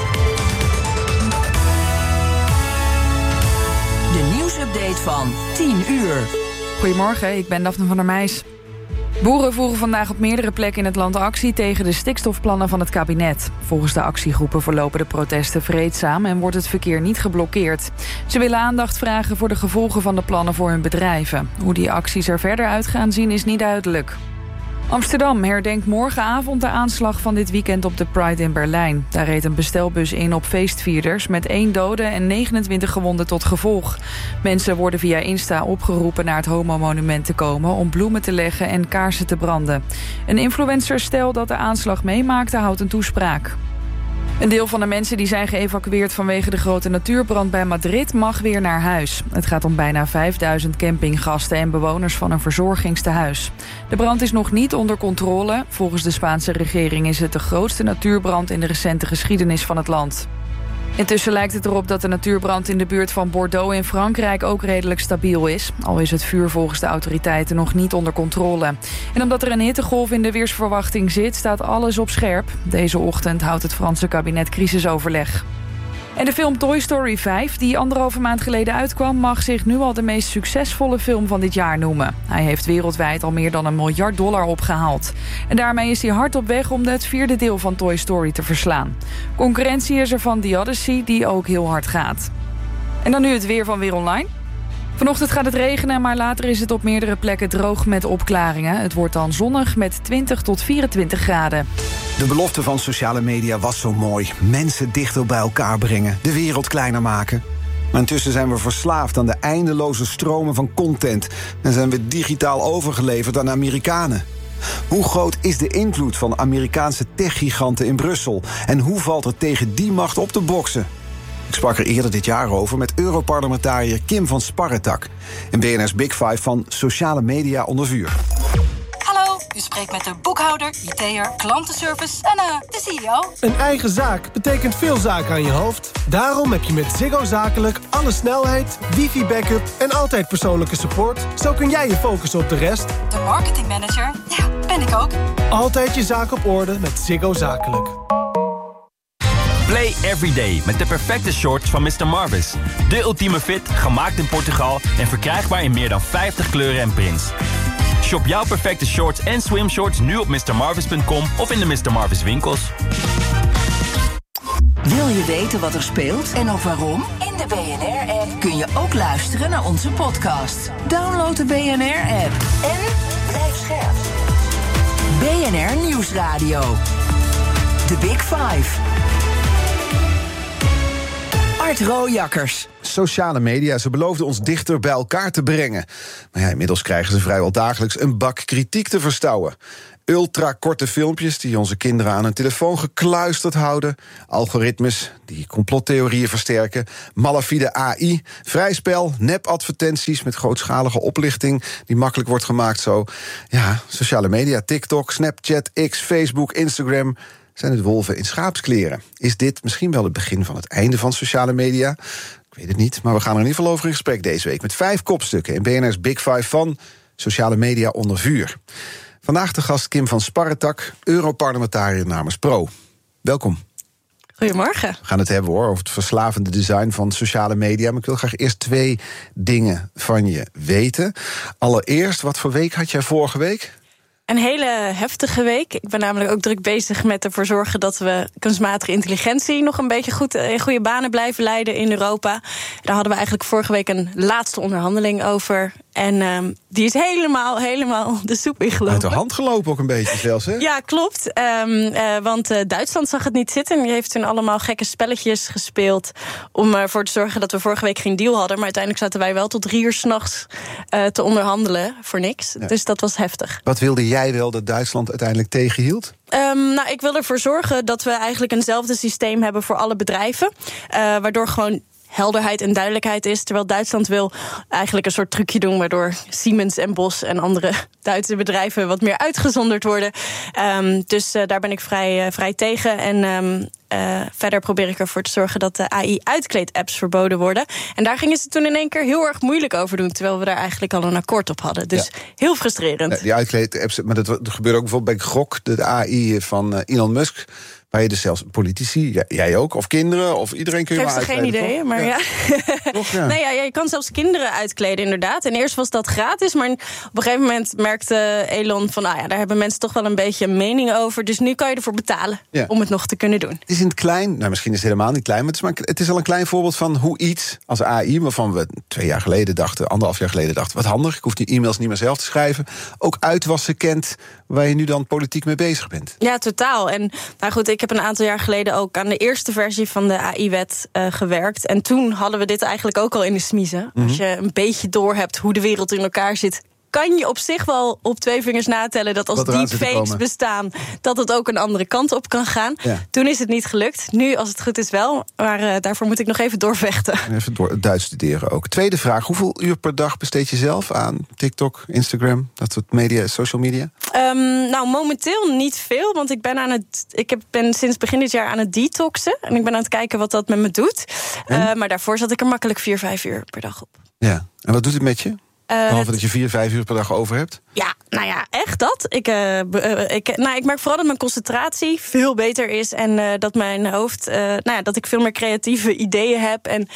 Speaker 3: De nieuwsupdate van 10 uur.
Speaker 22: Goedemorgen, ik ben Daphne van der Meijs. Boeren voeren vandaag op meerdere plekken in het land actie tegen de stikstofplannen van het kabinet. Volgens de actiegroepen verlopen de protesten vreedzaam en wordt het verkeer niet geblokkeerd. Ze willen aandacht vragen voor de gevolgen van de plannen voor hun bedrijven. Hoe die acties er verder uit gaan zien is niet duidelijk. Amsterdam herdenkt morgenavond de aanslag van dit weekend op de Pride in Berlijn. Daar reed een bestelbus in op feestvierders met 1 dode en 29 gewonden tot gevolg. Mensen worden via Insta opgeroepen naar het homomonument te komen om bloemen te leggen en kaarsen te branden. Een influencerstel dat de aanslag meemaakte houdt een toespraak. Een deel van de mensen die zijn geëvacueerd vanwege de grote natuurbrand bij Madrid mag weer naar huis. Het gaat om bijna 5000 campinggasten en bewoners van een verzorgingstehuis. De brand is nog niet onder controle. Volgens de Spaanse regering is het de grootste natuurbrand in de recente geschiedenis van het land. Intussen lijkt het erop dat de natuurbrand in de buurt van Bordeaux in Frankrijk ook redelijk stabiel is. Al is het vuur volgens de autoriteiten nog niet onder controle. En omdat er een hittegolf in de weersverwachting zit, staat alles op scherp. Deze ochtend houdt het Franse kabinet crisisoverleg. En de film Toy Story 5, die 1,5 maand geleden uitkwam, mag zich nu al de meest succesvolle film van dit jaar noemen. Hij heeft wereldwijd al meer dan $1 miljard opgehaald. En daarmee is hij hard op weg om het 4e deel van Toy Story te verslaan. Concurrentie is er van The Odyssey, die ook heel hard gaat. En dan nu het weer van Weer Online. Vanochtend gaat het regenen, maar later is het op meerdere plekken droog met opklaringen. Het wordt dan zonnig met 20 tot 24 graden.
Speaker 23: De belofte van sociale media was zo mooi. Mensen dichter bij elkaar brengen, de wereld kleiner maken. Maar intussen zijn we verslaafd aan de eindeloze stromen van content en zijn we digitaal overgeleverd aan Amerikanen. Hoe groot is de invloed van Amerikaanse techgiganten in Brussel? En hoe valt er tegen die macht op te boksen? Ik sprak er eerder dit jaar over met Europarlementariër Kim van Sparretak in BNR's Big Five van sociale media onder vuur.
Speaker 24: Hallo, u spreekt met de boekhouder, IT'er, klantenservice en de CEO.
Speaker 25: Een eigen zaak betekent veel zaken aan je hoofd. Daarom heb je met Ziggo Zakelijk alle snelheid, wifi-backup en altijd persoonlijke support. Zo kun jij je focussen op de rest.
Speaker 24: De marketingmanager, ja, ben Vind ik ook.
Speaker 25: Altijd je zaak op orde met Ziggo Zakelijk.
Speaker 1: Play everyday met de perfecte shorts van Mr. Marvis. De ultieme fit, gemaakt in Portugal en verkrijgbaar in meer dan 50 kleuren en prints. Shop jouw perfecte shorts en swimshorts nu op mrmarvis.com of in de Mr. Marvis winkels.
Speaker 3: Wil je weten wat er speelt en ook waarom? In de BNR-app kun je ook luisteren naar onze podcast. Download de BNR-app en blijf scherp. BNR Nieuwsradio. The Big Five. Art Rooijakkers.
Speaker 23: Sociale media, ze beloofden ons dichter bij elkaar te brengen. Maar ja, inmiddels krijgen ze vrijwel dagelijks een bak kritiek te verstouwen. Ultrakorte filmpjes die onze kinderen aan hun telefoon gekluisterd houden. Algoritmes die complottheorieën versterken. Malafide AI, vrij spel, nepadvertenties met grootschalige oplichting die makkelijk wordt gemaakt zo. Ja, sociale media, TikTok, Snapchat, X, Facebook, Instagram zijn het wolven in schaapskleren. Is dit misschien wel het begin van het einde van sociale media? Ik weet het niet, maar we gaan er in ieder geval over in gesprek deze week met 5 kopstukken in BNR's Big Five van sociale media onder vuur. Vandaag de gast Kim van Sparretak, Europarlementariër namens Pro. Welkom.
Speaker 2: Goedemorgen.
Speaker 23: We gaan het hebben over het verslavende design van sociale media. Maar ik wil graag eerst 2 dingen van je weten. Allereerst, wat voor week had jij vorige week?
Speaker 2: Een hele heftige week. Ik ben namelijk ook druk bezig met ervoor zorgen dat we kunstmatige intelligentie nog een beetje goed in goede banen blijven leiden in Europa. Daar hadden we eigenlijk vorige week een laatste onderhandeling over. En die is helemaal de soep ingelopen.
Speaker 23: Uit de hand gelopen ook een beetje zelfs, hè?
Speaker 2: Ja, klopt. Want Duitsland zag het niet zitten. Die heeft toen allemaal gekke spelletjes gespeeld om ervoor te zorgen dat we vorige week geen deal hadden. Maar uiteindelijk zaten wij wel tot 3 uur 's nachts te onderhandelen voor niks. Ja. Dus dat was heftig.
Speaker 23: Wat wilde jij wel dat Duitsland uiteindelijk tegenhield?
Speaker 2: Nou, ik wil ervoor zorgen dat we eigenlijk eenzelfde systeem hebben voor alle bedrijven. Waardoor gewoon helderheid en duidelijkheid is. Terwijl Duitsland wil eigenlijk een soort trucje doen waardoor Siemens en Bosch en andere Duitse bedrijven wat meer uitgezonderd worden. Dus daar ben ik vrij tegen. En verder probeer ik ervoor te zorgen dat de AI-uitkleed-apps verboden worden. En daar gingen ze toen in één keer heel erg moeilijk over doen, terwijl we daar eigenlijk al een akkoord op hadden. Dus heel frustrerend.
Speaker 23: Die uitkleed-apps, maar dat gebeurt ook bijvoorbeeld bij Grok, de AI van Elon Musk. Waar je dus zelfs politici, jij ook, of kinderen, of iedereen kun je maar uitkleden.
Speaker 2: Ik heb geen idee, maar ja.
Speaker 23: Toch, ja.
Speaker 2: Nee, ja, je kan zelfs kinderen uitkleden, inderdaad. En eerst was dat gratis, maar op een gegeven moment merkte Elon van, daar hebben mensen toch wel een beetje een mening over. Dus nu kan je ervoor betalen om het nog te kunnen doen.
Speaker 23: Het is in het klein, misschien is het helemaal niet klein, maar het is al een klein voorbeeld van hoe iets als AI, waarvan we 2 jaar geleden dachten, 1,5 jaar geleden dachten, wat handig, ik hoef die e-mails niet meer zelf te schrijven, ook uitwassen kent waar je nu dan politiek mee bezig bent.
Speaker 2: Ja, totaal. En nou goed, ik heb een aantal jaar geleden ook aan de eerste versie van de AI-wet gewerkt. En toen hadden we dit eigenlijk ook al in de smiezen. Als je een beetje doorhebt hoe de wereld in elkaar zit, kan je op zich wel op 2 vingers natellen dat als deepfakes bestaan, dat het ook een andere kant op kan gaan. Ja. Toen is het niet gelukt. Nu, als het goed is, wel. Maar daarvoor moet ik nog even doorvechten.
Speaker 23: Even Duits studeren ook. Tweede vraag. Hoeveel uur per dag besteed je zelf aan TikTok, Instagram, dat soort media, social media?
Speaker 2: Nou, momenteel niet veel. Want ik ben sinds begin dit jaar aan het detoxen. En ik ben aan het kijken wat dat met me doet. Maar daarvoor zat ik er makkelijk 4-5 uur per dag op.
Speaker 23: Ja. En wat doet het met je? Behalve dat je 4-5 uur per dag over hebt?
Speaker 2: Ja, nou ja, echt dat. Ik merk vooral dat mijn concentratie veel beter is. En dat mijn hoofd, dat ik veel meer creatieve ideeën heb. En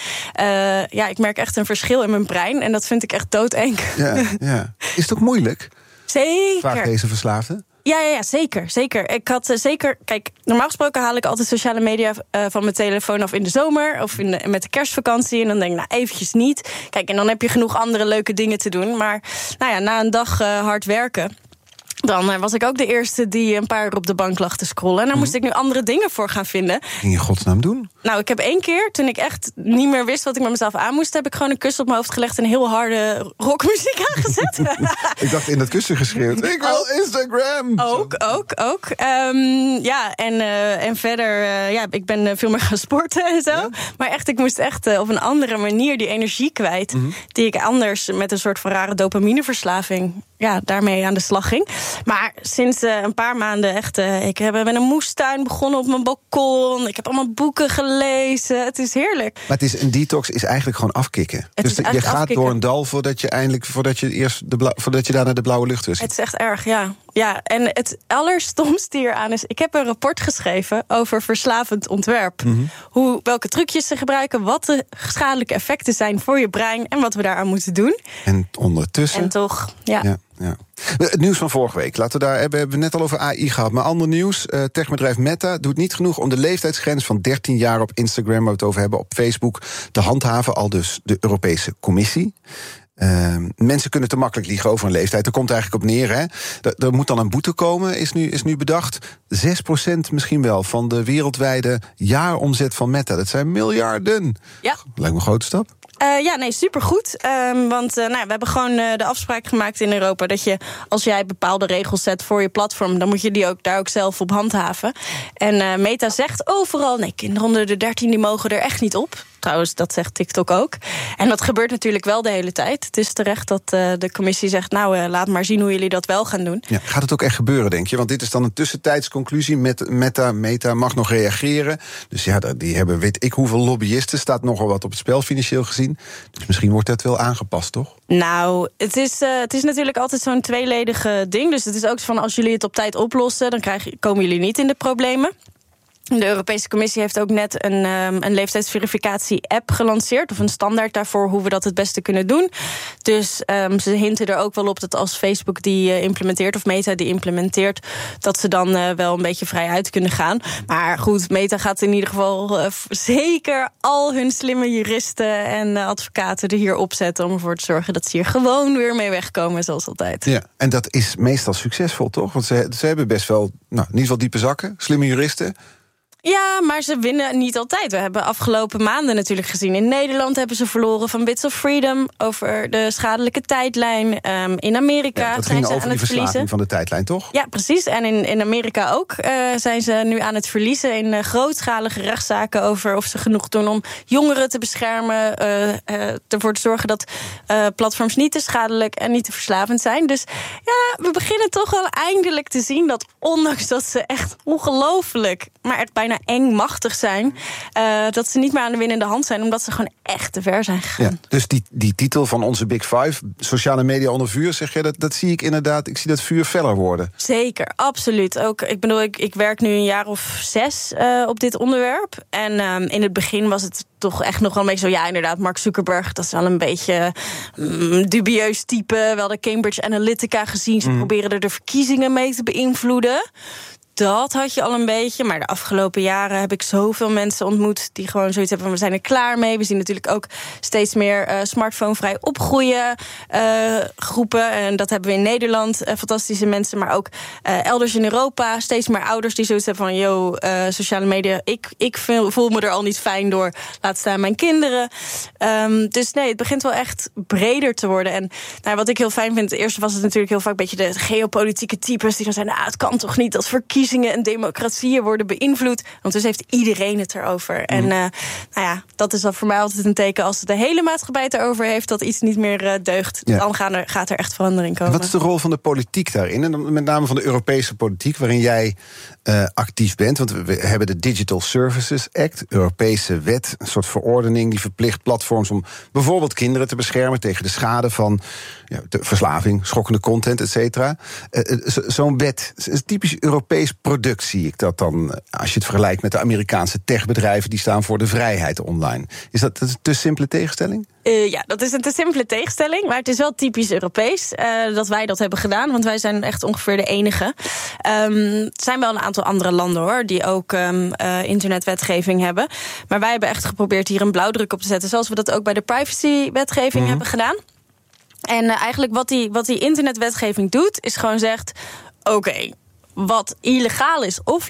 Speaker 2: ik merk echt een verschil in mijn brein. En dat vind ik echt doodeng.
Speaker 23: Ja. Is het ook moeilijk?
Speaker 2: Zeker.
Speaker 23: Vraag deze verslaafde.
Speaker 2: Ja, zeker. Ik had zeker. Kijk, normaal gesproken haal ik altijd sociale media van mijn telefoon af in de zomer of met de kerstvakantie. En dan denk ik, eventjes niet. Kijk, en dan heb je genoeg andere leuke dingen te doen. Maar na een dag hard werken, dan was ik ook de eerste die een paar uur op de bank lag te scrollen. En daar moest ik nu andere dingen voor gaan vinden.
Speaker 23: Wat ging je in godsnaam doen?
Speaker 2: Nou, ik heb 1 keer, toen ik echt niet meer wist wat ik met mezelf aan moest, heb ik gewoon een kussen op mijn hoofd gelegd en heel harde rockmuziek aangezet.
Speaker 23: Ik dacht in dat kussen geschreeuwd. Ik wil Instagram!
Speaker 2: Ook. En verder, ik ben veel meer gaan sporten en zo. Ja? Maar echt, ik moest echt op een andere manier die energie kwijt, die ik anders met een soort van rare dopamineverslaving daarmee aan de slag ging. Maar sinds een paar maanden echt... ik ben een moestuin begonnen op mijn balkon. Ik heb allemaal boeken gelezen. Het is heerlijk.
Speaker 23: Maar het is een detox is eigenlijk gewoon afkicken. Dus je gaat afkicken door een dal voordat je daar naar de blauwe lucht is.
Speaker 2: Het is echt erg, ja. Ja, en het allerstomste hieraan is... ik heb een rapport geschreven over verslavend ontwerp. Welke trucjes ze gebruiken, wat de schadelijke effecten zijn voor je brein... en wat we daaraan moeten doen.
Speaker 23: En ondertussen...
Speaker 2: En toch, ja.
Speaker 23: Het nieuws van vorige week. Hebben we net al over AI gehad. Maar ander nieuws. Techbedrijf Meta doet niet genoeg om de leeftijdsgrens van 13 jaar op Instagram, waar we het over hebben, op Facebook, te handhaven. Al dus de Europese Commissie. Mensen kunnen te makkelijk liegen over een leeftijd. Daar komt het eigenlijk op neer. Hè? Er moet dan een boete komen, is nu bedacht. 6% misschien wel van de wereldwijde jaaromzet van Meta. Dat zijn miljarden.
Speaker 2: Ja.
Speaker 23: Lijkt me een grote stap.
Speaker 2: Supergoed. Want we hebben gewoon de afspraak gemaakt in Europa dat je, als jij bepaalde regels zet voor je platform, dan moet je die daar ook zelf op handhaven. En Meta zegt overal, nee, kinderen onder de 13 die mogen er echt niet op. Trouwens, dat zegt TikTok ook. En dat gebeurt natuurlijk wel de hele tijd. Het is terecht dat de commissie zegt, laat maar zien hoe jullie dat wel gaan doen.
Speaker 23: Ja, gaat het ook echt gebeuren, denk je? Want dit is dan een tussentijdsconclusie. Meta mag nog reageren. Dus ja, die hebben weet ik hoeveel lobbyisten. Staat nogal wat op het spel financieel gezien. Dus misschien wordt dat wel aangepast, toch?
Speaker 2: Nou, het is natuurlijk altijd zo'n tweeledige ding. Dus het is ook van, als jullie het op tijd oplossen, dan komen jullie niet in de problemen. De Europese Commissie heeft ook net een leeftijdsverificatie-app gelanceerd, of een standaard daarvoor hoe we dat het beste kunnen doen. Dus ze hinten er ook wel op dat als Facebook die implementeert, of Meta die implementeert, dat ze dan wel een beetje vrij uit kunnen gaan. Maar goed, Meta gaat in ieder geval zeker al hun slimme juristen en advocaten er hier opzetten om ervoor te zorgen dat ze hier gewoon weer mee wegkomen, zoals altijd.
Speaker 23: Ja, en dat is meestal succesvol, toch? Want ze hebben best wel, niet wel diepe zakken, slimme juristen.
Speaker 2: Ja, maar ze winnen niet altijd. We hebben afgelopen maanden natuurlijk gezien. In Nederland hebben ze verloren van Bits of Freedom over de schadelijke tijdlijn. In Amerika
Speaker 23: dat
Speaker 2: zijn
Speaker 23: ging
Speaker 2: ze
Speaker 23: over
Speaker 2: aan
Speaker 23: die
Speaker 2: het verliezen.
Speaker 23: verslaving van de tijdlijn, toch?
Speaker 2: Ja, precies. En in Amerika ook zijn ze nu aan het verliezen in grootschalige rechtszaken over of ze genoeg doen om jongeren te beschermen, ervoor te zorgen dat platforms niet te schadelijk en niet te verslavend zijn. Dus ja, we beginnen toch wel eindelijk te zien dat ondanks dat ze echt ongelooflijk, maar het bijna engmachtig zijn, dat ze niet meer aan de winnende hand zijn, omdat ze gewoon echt te ver zijn gegaan.
Speaker 23: Ja, dus die titel van onze Big Five, sociale media onder vuur, zeg je, dat zie ik inderdaad, ik zie dat vuur feller worden.
Speaker 2: Zeker, absoluut. Ook, ik werk nu een jaar of 6 op dit onderwerp. En in het begin was het toch echt nog wel een beetje zo, ja, inderdaad, Mark Zuckerberg, dat is wel een beetje dubieus type. We hadden Cambridge Analytica gezien, ze proberen er de verkiezingen mee te beïnvloeden. Dat had je al een beetje, maar de afgelopen jaren heb ik zoveel mensen ontmoet die gewoon zoiets hebben van, we zijn er klaar mee. We zien natuurlijk ook steeds meer smartphonevrij opgroeien groepen. En dat hebben we in Nederland, fantastische mensen, maar ook elders in Europa. Steeds meer ouders die zoiets hebben van, sociale media, ik voel me er al niet fijn door, laat staan mijn kinderen. Dus nee, het begint wel echt breder te worden. En wat ik heel fijn vind, eerst was het natuurlijk heel vaak een beetje de geopolitieke types die dan zeiden, het kan toch niet dat verkiezingen en democratieën worden beïnvloed. Want dus heeft iedereen het erover. En dat is dan voor mij altijd een teken, als de hele maatschappij het erover heeft, dat iets niet meer deugt. Ja. Dan gaat er echt verandering komen.
Speaker 23: En wat is de rol van de politiek daarin? En met name van de Europese politiek, waarin jij actief bent. Want we hebben de Digital Services Act, Europese wet, een soort verordening die verplicht platforms om bijvoorbeeld kinderen te beschermen tegen de schade van de verslaving, schokkende content, et cetera. Zo'n wet is een typisch Europees product, zie ik dat dan, als je het vergelijkt met de Amerikaanse techbedrijven die staan voor de vrijheid online. Is dat een te simpele tegenstelling?
Speaker 2: Ja, dat is een te simpele tegenstelling, maar het is wel typisch Europees dat wij dat hebben gedaan, want wij zijn echt ongeveer de enige. Er zijn wel een aantal andere landen, hoor, die ook internetwetgeving hebben. Maar wij hebben echt geprobeerd hier een blauwdruk op te zetten, zoals we dat ook bij de privacywetgeving hebben gedaan. En eigenlijk wat die internetwetgeving doet, is gewoon zegt, oké, wat illegaal is offline,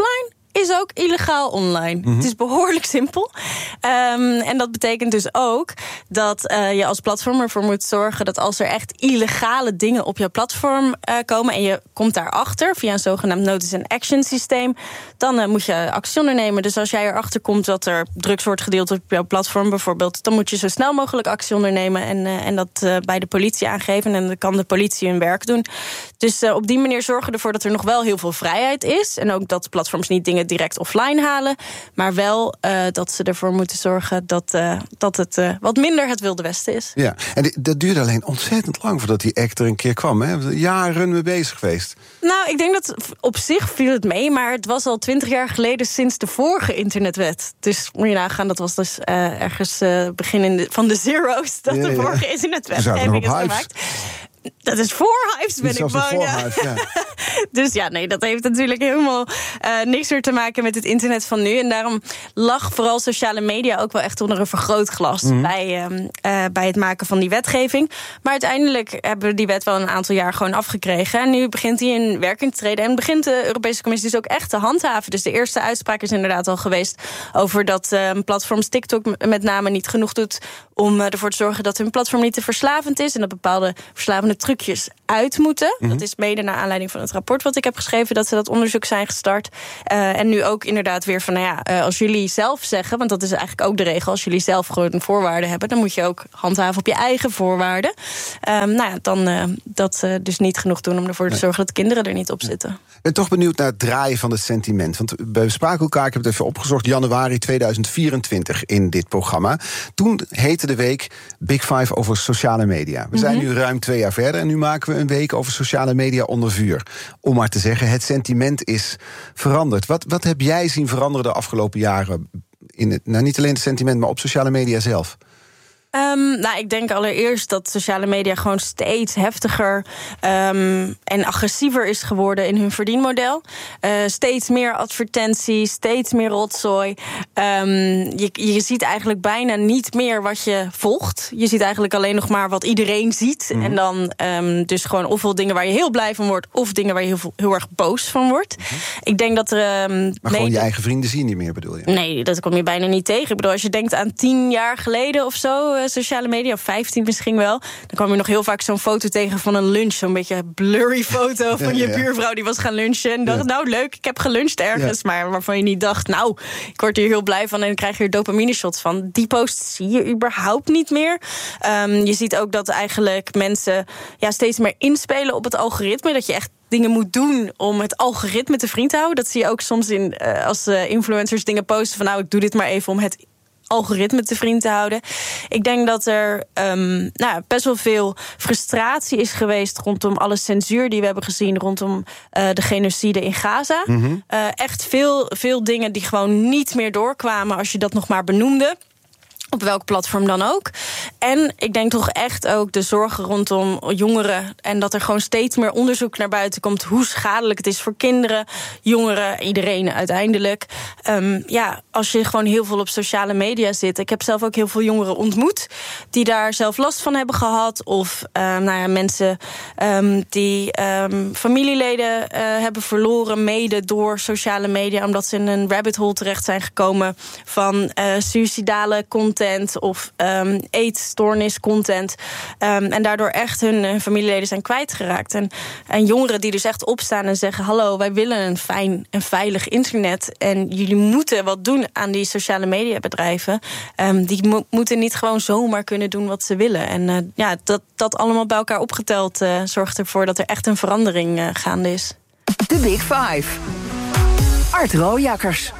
Speaker 2: is ook illegaal online. Het is behoorlijk simpel. En dat betekent dus ook dat je als platform ervoor moet zorgen dat als er echt illegale dingen op jouw platform komen en je komt daarachter via een zogenaamd notice and action systeem, dan moet je actie ondernemen. Dus als jij erachter komt dat er drugs wordt gedeeld op jouw platform bijvoorbeeld, dan moet je zo snel mogelijk actie ondernemen en dat bij de politie aangeven. En dan kan de politie hun werk doen. Dus op die manier zorgen ervoor dat er nog wel heel veel vrijheid is. En ook dat platforms niet dingen direct offline halen. Maar wel dat ze ervoor moeten zorgen dat het wat minder het Wilde Westen is.
Speaker 23: Ja, en dat duurde alleen ontzettend lang voordat die act er een keer kwam. Hè? Jaren mee bezig geweest.
Speaker 2: Nou, ik denk dat op zich viel het mee. Maar het was al 20 jaar geleden sinds de vorige internetwet. Dus moet je nagaan, dat was dus ergens begin van de zero's dat de vorige internetwetgeving is gemaakt. Dat is voor Hives, ben ik bang. Ja. Dus ja, nee, dat heeft natuurlijk helemaal niks meer te maken met het internet van nu. En daarom lag vooral sociale media ook wel echt onder een vergrootglas bij het maken van die wetgeving. Maar uiteindelijk hebben we die wet wel een aantal jaar gewoon afgekregen. En nu begint die in werking te treden. En begint de Europese Commissie dus ook echt te handhaven. Dus de eerste uitspraak is inderdaad al geweest over dat platforms TikTok met name niet genoeg doet om ervoor te zorgen dat hun platform niet te verslavend is. En dat bepaalde verslavende trucjes uit moeten. Dat is mede naar aanleiding van het rapport wat ik heb geschreven, dat ze dat onderzoek zijn gestart. En nu ook inderdaad weer van, als jullie zelf zeggen, want dat is eigenlijk ook de regel, als jullie zelf gewoon voorwaarden hebben, dan moet je ook handhaven op je eigen voorwaarden. Dan dat dus niet genoeg doen om ervoor te zorgen dat kinderen er niet op zitten.
Speaker 23: Ik ben toch benieuwd naar het draaien van het sentiment. Want we spraken elkaar, ik heb het even opgezocht, januari 2024 in dit programma. Toen heette de week Big Five over sociale media. We zijn nu ruim 2 jaar verder en nu maken we een week over sociale media onder vuur. Om maar te zeggen, het sentiment is veranderd. Wat heb jij zien veranderen de afgelopen jaren? Niet alleen het sentiment, maar op sociale media zelf?
Speaker 2: Ik denk allereerst dat sociale media gewoon steeds heftiger en agressiever is geworden in hun verdienmodel. Steeds meer advertenties, steeds meer rotzooi. Je ziet eigenlijk bijna niet meer wat je volgt. Je ziet eigenlijk alleen nog maar wat iedereen ziet. En dan dus gewoon ofwel dingen waar je heel blij van wordt, of dingen waar je heel erg boos van wordt. Ik denk dat er
Speaker 23: maar gewoon je eigen vrienden zien niet meer, bedoel je?
Speaker 2: Nee, dat kom je bijna niet tegen. Ik bedoel, als je denkt aan 10 jaar geleden of zo, sociale media, of 15 misschien wel, dan kwam je nog heel vaak zo'n foto tegen van een lunch, zo'n beetje blurry foto van je buurvrouw die was gaan lunchen en dacht, nou leuk, ik heb geluncht ergens, maar waarvan je niet dacht, nou, ik word hier heel blij van en dan krijg je er dopamine shots van. Die post zie je überhaupt niet meer. Je ziet ook dat eigenlijk mensen steeds meer inspelen op het algoritme, dat je echt dingen moet doen om het algoritme te vriend te houden. Dat zie je ook soms als influencers dingen posten van, nou, ik doe dit maar even om het algoritme te vriend te houden. Ik denk dat er best wel veel frustratie is geweest rondom alle censuur die we hebben gezien rondom de genocide in Gaza. Echt veel dingen die gewoon niet meer doorkwamen als je dat nog maar benoemde. Op welk platform dan ook. En ik denk toch echt ook de zorgen rondom jongeren. En dat er gewoon steeds meer onderzoek naar buiten komt hoe schadelijk het is voor kinderen, jongeren, iedereen uiteindelijk. Als je gewoon heel veel op sociale media zit. Ik heb zelf ook heel veel jongeren ontmoet die daar zelf last van hebben gehad. Of mensen die familieleden hebben verloren mede door sociale media, omdat ze in een rabbit hole terecht zijn gekomen van suïcidale content of eetstoornis content. En daardoor echt hun familieleden zijn kwijtgeraakt. En jongeren die dus echt opstaan en zeggen, hallo, wij willen een fijn en veilig internet. En jullie moeten wat doen aan die sociale mediabedrijven. Die moeten niet gewoon zomaar kunnen doen wat ze willen. En dat allemaal bij elkaar opgeteld zorgt ervoor dat er echt een verandering gaande is.
Speaker 3: De Big Five. Art Rooijakkers.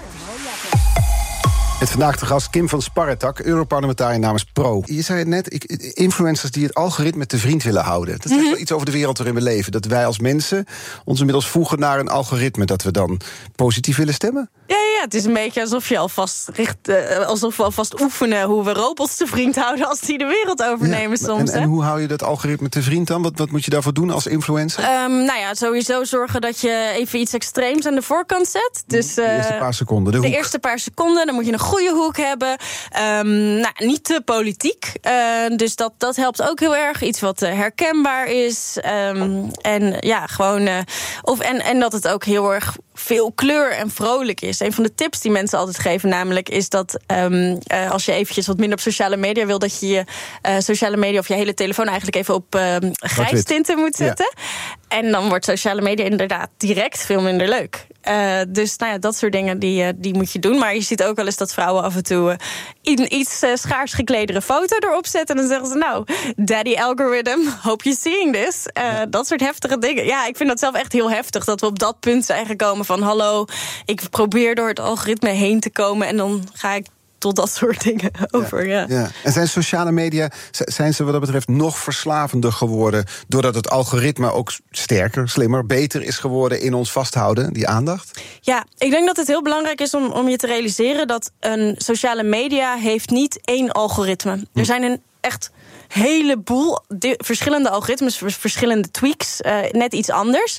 Speaker 23: Met vandaag de gast Kim van Sparretak, Europarlementariër namens Pro. Je zei het net, influencers die het algoritme te vriend willen houden. Dat zegt wel iets over de wereld waarin we leven. Dat wij als mensen ons inmiddels voegen naar een algoritme, dat we dan positief willen stemmen?
Speaker 2: Ja, het is een beetje alsof je alsof we alvast oefenen hoe we robots te vriend houden als die de wereld overnemen soms.
Speaker 23: En hoe hou je dat algoritme te vriend dan? Wat moet je daarvoor doen als influencer?
Speaker 2: Sowieso zorgen dat je even iets extreems aan de voorkant zet. Dus,
Speaker 23: de eerste paar seconden.
Speaker 2: De eerste paar seconden, dan moet je een goede hoek hebben. Niet te politiek. Dus dat helpt ook heel erg. Iets wat herkenbaar is. En dat het ook heel erg veel kleur en vrolijk is. Een van de tips die mensen altijd geven namelijk is dat als je eventjes wat minder op sociale media wil, dat je je sociale media of je hele telefoon eigenlijk even op grijs tinten moet zetten. Ja. En dan wordt sociale media inderdaad direct veel minder leuk. Dus nou ja, dat soort dingen die moet je doen. Maar je ziet ook wel eens dat vrouwen af en toe een iets schaars gekledere foto erop zetten. En dan zeggen ze, nou, daddy algorithm, hope you're seeing this. Dat soort heftige dingen. Ja, ik vind dat zelf echt heel heftig, dat we op dat punt zijn gekomen van, hallo, ik probeer door het algoritme heen te komen en dan ga ik tot dat soort dingen over. Ja.
Speaker 23: En zijn sociale media, zijn ze wat dat betreft nog verslavender geworden doordat het algoritme ook sterker, slimmer, beter is geworden in ons vasthouden, die aandacht?
Speaker 2: Ja, ik denk dat het heel belangrijk is om je te realiseren dat een sociale media heeft niet één algoritme. Er zijn een echt heleboel verschillende algoritmes, verschillende tweaks, net iets anders.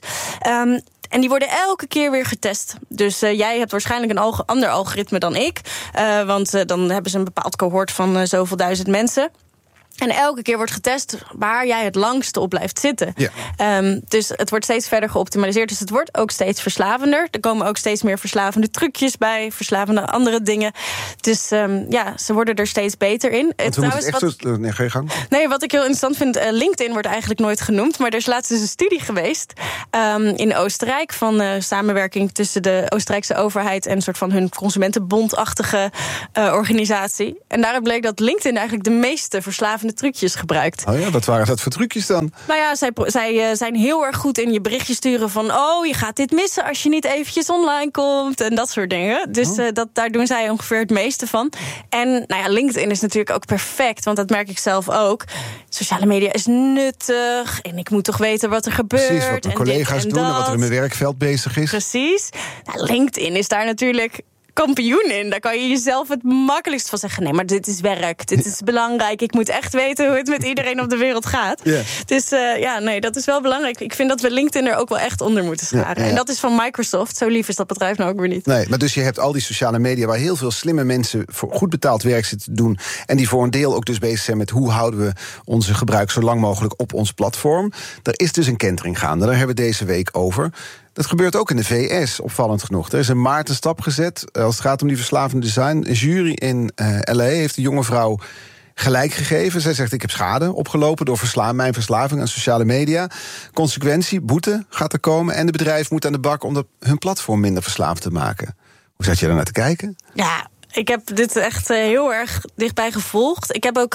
Speaker 2: En die worden elke keer weer getest. Dus jij hebt waarschijnlijk een ander algoritme dan ik. Want dan hebben ze een bepaald cohort van zoveel duizend mensen. En elke keer wordt getest waar jij het langste op blijft zitten. Ja. Dus het wordt steeds verder geoptimaliseerd. Dus het wordt ook steeds verslavender. Er komen ook steeds meer verslavende trucjes bij. Verslavende andere dingen. Dus ze worden er steeds beter in.
Speaker 23: Nee, ga je gang.
Speaker 2: Nee, wat ik heel interessant vind, LinkedIn wordt eigenlijk nooit genoemd. Maar er is laatst dus een studie geweest in Oostenrijk van samenwerking tussen de Oostenrijkse overheid en een soort van hun consumentenbondachtige organisatie. En daaruit bleek dat LinkedIn eigenlijk de meeste verslavende trucjes gebruikt.
Speaker 23: Oh ja, wat waren dat voor trucjes dan?
Speaker 2: Nou ja, zij zijn heel erg goed in je berichtje sturen van, oh, je gaat dit missen als je niet eventjes online komt en dat soort dingen. Dus daar doen zij ongeveer het meeste van. En nou ja, LinkedIn is natuurlijk ook perfect, want dat merk ik zelf ook. Sociale media is nuttig en ik moet toch weten wat er gebeurt.
Speaker 23: Precies, wat mijn collega's doen en wat er in mijn werkveld bezig is.
Speaker 2: Precies. Nou, LinkedIn is daar natuurlijk kampioen in. Daar kan je jezelf het makkelijkst van zeggen, nee, maar dit is werk, dit is belangrijk, ik moet echt weten hoe het met iedereen op de wereld gaat. Yeah. Dus dat is wel belangrijk. Ik vind dat we LinkedIn er ook wel echt onder moeten scharen. Ja. En dat is van Microsoft. Zo lief is dat bedrijf nou ook weer niet.
Speaker 23: Nee, maar dus je hebt al die sociale media waar heel veel slimme mensen voor goed betaald werk zitten te doen en die voor een deel ook dus bezig zijn met hoe houden we onze gebruik zo lang mogelijk op ons platform. Er is dus een kentering gaande. Daar hebben we deze week over. Dat gebeurt ook in de VS, opvallend genoeg. Er is een maartenstap gezet als het gaat om die verslavende design. Een jury in L.A. heeft de jonge vrouw gelijk gegeven. Zij zegt, ik heb schade opgelopen door mijn verslaving aan sociale media. Consequentie, boete gaat er komen. En de bedrijf moet aan de bak om hun platform minder verslaafd te maken. Hoe zat je daar naar te kijken?
Speaker 2: Ja, ik heb dit echt heel erg dichtbij gevolgd. Ik heb ook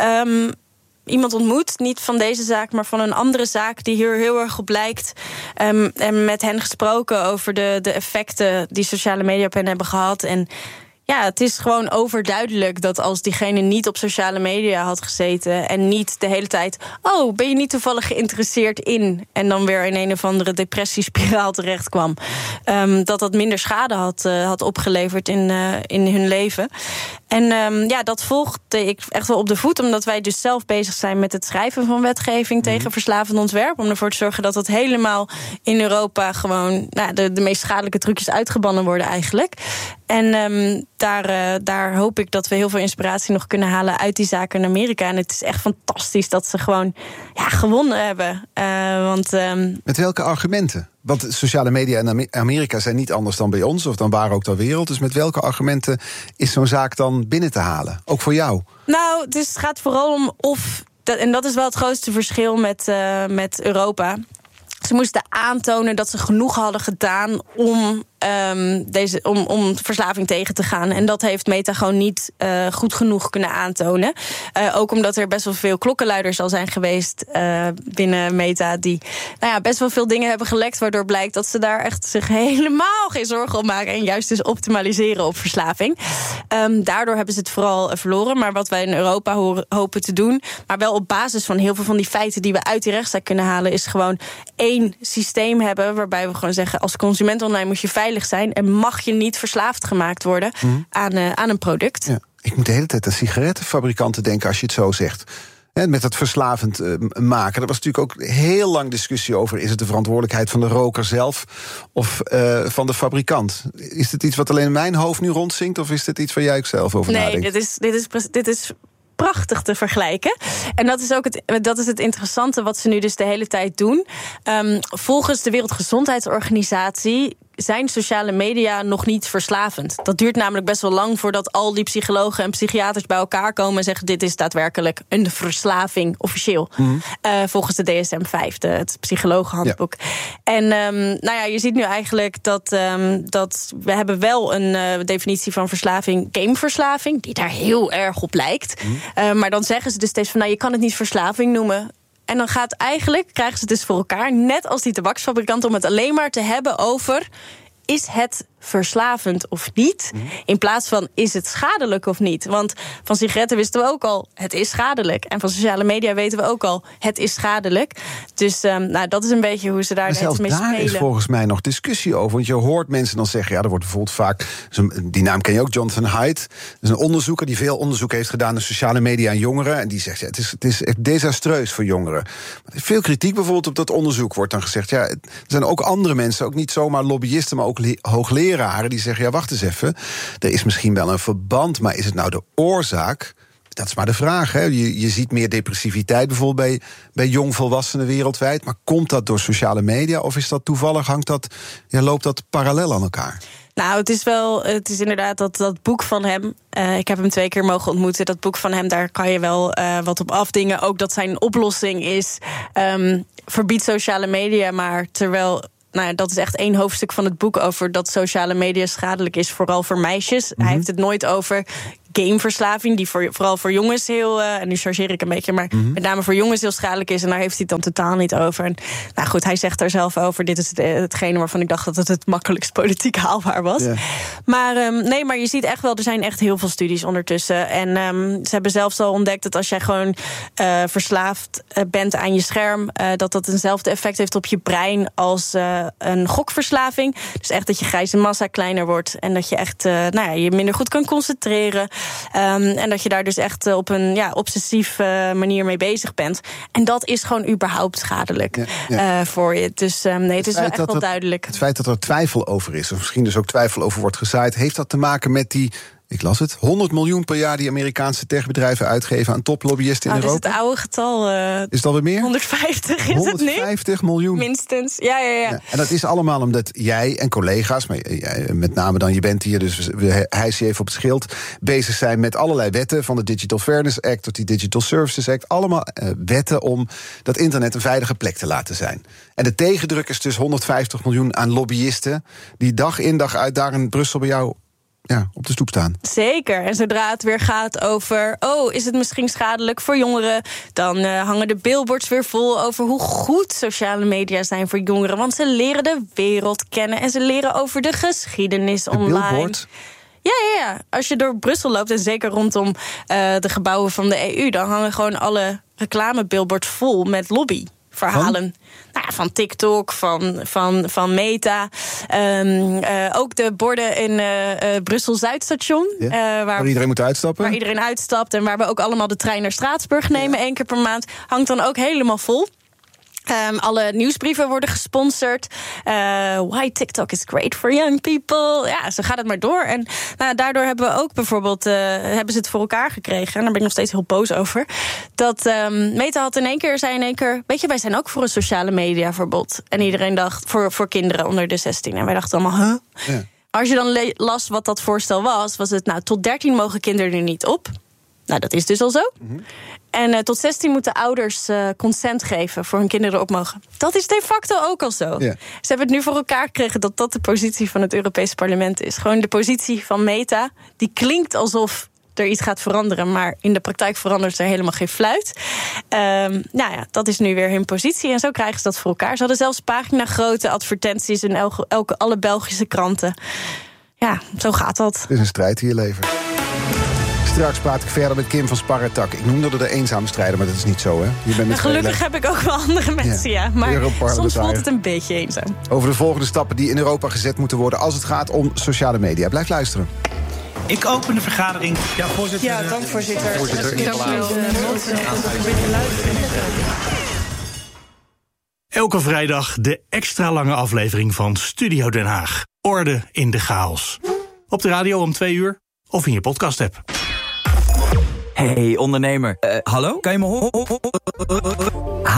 Speaker 2: iemand ontmoet, niet van deze zaak, maar van een andere zaak die hier heel erg op lijkt. En met hen gesproken over de effecten die sociale media op hen hebben gehad. En ja, het is gewoon overduidelijk dat als diegene niet op sociale media had gezeten en niet de hele tijd, oh, ben je niet toevallig geïnteresseerd in, en dan weer in een of andere depressiespiraal terecht kwam, dat minder schade had opgeleverd in hun leven. En dat volgde ik echt wel op de voet, omdat wij dus zelf bezig zijn met het schrijven van wetgeving tegen verslavend ontwerp, om ervoor te zorgen dat het helemaal in Europa gewoon de meest schadelijke trucjes uitgebannen worden eigenlijk. En daar hoop ik dat we heel veel inspiratie nog kunnen halen uit die zaken in Amerika. En het is echt fantastisch dat ze gewoon gewonnen hebben.
Speaker 23: Met welke argumenten? Want sociale media in Amerika zijn niet anders dan bij ons, of dan waar ook ter wereld. Dus met welke argumenten is zo'n zaak dan binnen te halen? Ook voor jou?
Speaker 2: Nou, dus het gaat vooral om en dat is wel het grootste verschil met Europa. Ze moesten aantonen dat ze genoeg hadden gedaan om verslaving tegen te gaan. En dat heeft Meta gewoon niet goed genoeg kunnen aantonen. Ook omdat er best wel veel klokkenluiders al zijn geweest binnen Meta die best wel veel dingen hebben gelekt, waardoor blijkt dat ze daar echt zich helemaal geen zorgen op maken en juist dus optimaliseren op verslaving. Daardoor hebben ze het vooral verloren. Maar wat wij in Europa hopen te doen, maar wel op basis van heel veel van die feiten die we uit die rechtszaak kunnen halen, is gewoon één systeem hebben waarbij we gewoon zeggen, als consument online moet je veilig zijn en mag je niet verslaafd gemaakt worden aan een product.
Speaker 23: Ja, ik moet de hele tijd aan sigarettenfabrikanten denken als je het zo zegt. Met dat verslavend maken. Er was natuurlijk ook heel lang discussie over, is het de verantwoordelijkheid van de roker zelf of van de fabrikant? Is dit iets wat alleen in mijn hoofd nu rondzingen, of is dit iets waar jij ook zelf over nadenkt?
Speaker 2: Nee, dit is prachtig te vergelijken. En dat is het interessante wat ze nu dus de hele tijd doen. Volgens de Wereldgezondheidsorganisatie zijn sociale media nog niet verslavend. Dat duurt namelijk best wel lang voordat al die psychologen en psychiaters bij elkaar komen en zeggen: dit is daadwerkelijk een verslaving, officieel. Volgens de DSM-5, het psychologenhandboek. En je ziet nu eigenlijk dat we hebben wel een definitie van verslaving, gameverslaving, die daar heel erg op lijkt. Maar dan zeggen ze dus steeds van: je kan het niet verslaving noemen. En dan krijgen ze het dus voor elkaar, net als die tabaksfabrikant, om het alleen maar te hebben over: is het verslavend of niet? In plaats van: is het schadelijk of niet? Want van sigaretten wisten we ook al: het is schadelijk. En van sociale media weten we ook al: het is schadelijk. Dus dat is een beetje hoe ze daar net mee spelen.
Speaker 23: Daar is volgens mij nog discussie over. Want je hoort mensen dan zeggen: er wordt bijvoorbeeld vaak, die naam ken je ook, Jonathan Haidt. Dat is een onderzoeker die veel onderzoek heeft gedaan naar sociale media en jongeren. En die zegt: het is echt desastreus voor jongeren. Maar veel kritiek bijvoorbeeld op dat onderzoek wordt dan gezegd: er zijn ook andere mensen, ook niet zomaar lobbyisten, maar ook hoogleraren, die zeggen: wacht eens even, er is misschien wel een verband, maar is het nou de oorzaak? Dat is maar de vraag. Hè? Je ziet meer depressiviteit bijvoorbeeld bij jongvolwassenen wereldwijd. Maar komt dat door sociale media of is dat toevallig, loopt dat parallel aan elkaar?
Speaker 2: Nou, het is inderdaad dat boek van hem. Ik heb hem 2 keer mogen ontmoeten. Dat boek van hem, daar kan je wel wat op afdingen. Ook dat zijn oplossing is: verbied sociale media, maar terwijl. Dat is echt 1 hoofdstuk van het boek over dat sociale media schadelijk is, vooral voor meisjes. Hij heeft het nooit over gameverslaving, die vooral voor jongens heel, en nu chargeer ik een beetje, maar met name voor jongens heel schadelijk is. En daar heeft hij het dan totaal niet over. En goed, hij zegt daar zelf over: dit is hetgene waarvan ik dacht dat het makkelijkst politiek haalbaar was. Yeah. Maar je ziet echt wel, er zijn echt heel veel studies ondertussen. En ze hebben zelfs al ontdekt dat als jij gewoon verslaafd bent aan je scherm, dat eenzelfde effect heeft op je brein als een gokverslaving. Dus echt dat je grijze massa kleiner wordt en dat je echt je minder goed kan concentreren. En dat je daar dus echt op een obsessieve manier mee bezig bent. En dat is gewoon überhaupt schadelijk voor je. Dus het is wel echt wel duidelijk.
Speaker 23: Het feit dat er twijfel over is, of misschien dus ook twijfel over wordt gezaaid, heeft dat te maken met die, ik las het, 100 miljoen per jaar die Amerikaanse techbedrijven uitgeven aan toplobbyisten in Europa?
Speaker 2: Dat is het oude getal.
Speaker 23: Is het alweer meer?
Speaker 2: 150 is
Speaker 23: 150
Speaker 2: het nu?
Speaker 23: miljoen.
Speaker 2: Minstens, ja.
Speaker 23: En dat is allemaal omdat jij en collega's, maar met name dan, je bent hier, dus we hijsen je even op het schild, bezig zijn met allerlei wetten, van de Digital Fairness Act tot die Digital Services Act. Allemaal wetten om dat internet een veilige plek te laten zijn. En de tegendruk is dus 150 miljoen aan lobbyisten die dag in dag uit daar in Brussel bij jou op de stoep staan.
Speaker 2: Zeker. En zodra het weer gaat over, is het misschien schadelijk voor jongeren, dan hangen de billboards weer vol over hoe goed sociale media zijn voor jongeren. Want ze leren de wereld kennen en ze leren over de geschiedenis online.
Speaker 23: Billboard?
Speaker 2: Ja. Als je door Brussel loopt, en zeker rondom de gebouwen van de EU, dan hangen gewoon alle reclamebillboards vol met lobbyverhalen. Van TikTok, van Meta. Ook de borden in Brussel-Zuidstation.
Speaker 23: Waar iedereen moet uitstappen.
Speaker 2: Waar iedereen uitstapt en waar we ook allemaal de trein naar Straatsburg nemen 1 keer per maand. Hangt dan ook helemaal vol. Alle nieuwsbrieven worden gesponsord. Why TikTok is great for young people. Ja, zo gaat het maar door. En daardoor hebben we ook bijvoorbeeld, hebben ze het voor elkaar gekregen. En daar ben ik nog steeds heel boos over. Dat Meta had zei in één keer, weet je, wij zijn ook voor een sociale mediaverbod. En iedereen dacht, voor kinderen onder de 16. En wij dachten allemaal, Ja. Als je dan las wat dat voorstel was het, tot 13 mogen kinderen er niet op. Nou, dat is dus al zo. En tot 16 moeten ouders consent geven voor hun kinderen op mogen. Dat is de facto ook al zo. Yeah. Ze hebben het nu voor elkaar gekregen dat de positie van het Europese parlement is. Gewoon de positie van Meta, die klinkt alsof er iets gaat veranderen, maar in de praktijk verandert er helemaal geen fluit. Dat is nu weer hun positie en zo krijgen ze dat voor elkaar. Ze hadden zelfs paginagrote advertenties in alle Belgische kranten. Ja, zo gaat dat.
Speaker 23: Het is een strijd die je levert. Straks praat ik verder met Kim van Sparretak. Ik noemde er de eenzame strijder, maar dat is niet zo, hè? Je bent met
Speaker 2: gelukkig heb ik ook wel andere mensen, maar soms voelt het een beetje eenzaam.
Speaker 23: Over de volgende stappen die in Europa gezet moeten worden als het gaat om sociale media. Blijf luisteren.
Speaker 6: Ik open de vergadering.
Speaker 2: Ja, voorzitter. Ja, dank voorzitter.
Speaker 6: Elke vrijdag de extra lange aflevering van Studio Den Haag. Orde in de chaos. Op de radio om 2 uur of in je podcast-app.
Speaker 7: Hey ondernemer, hallo? Kan je me horen?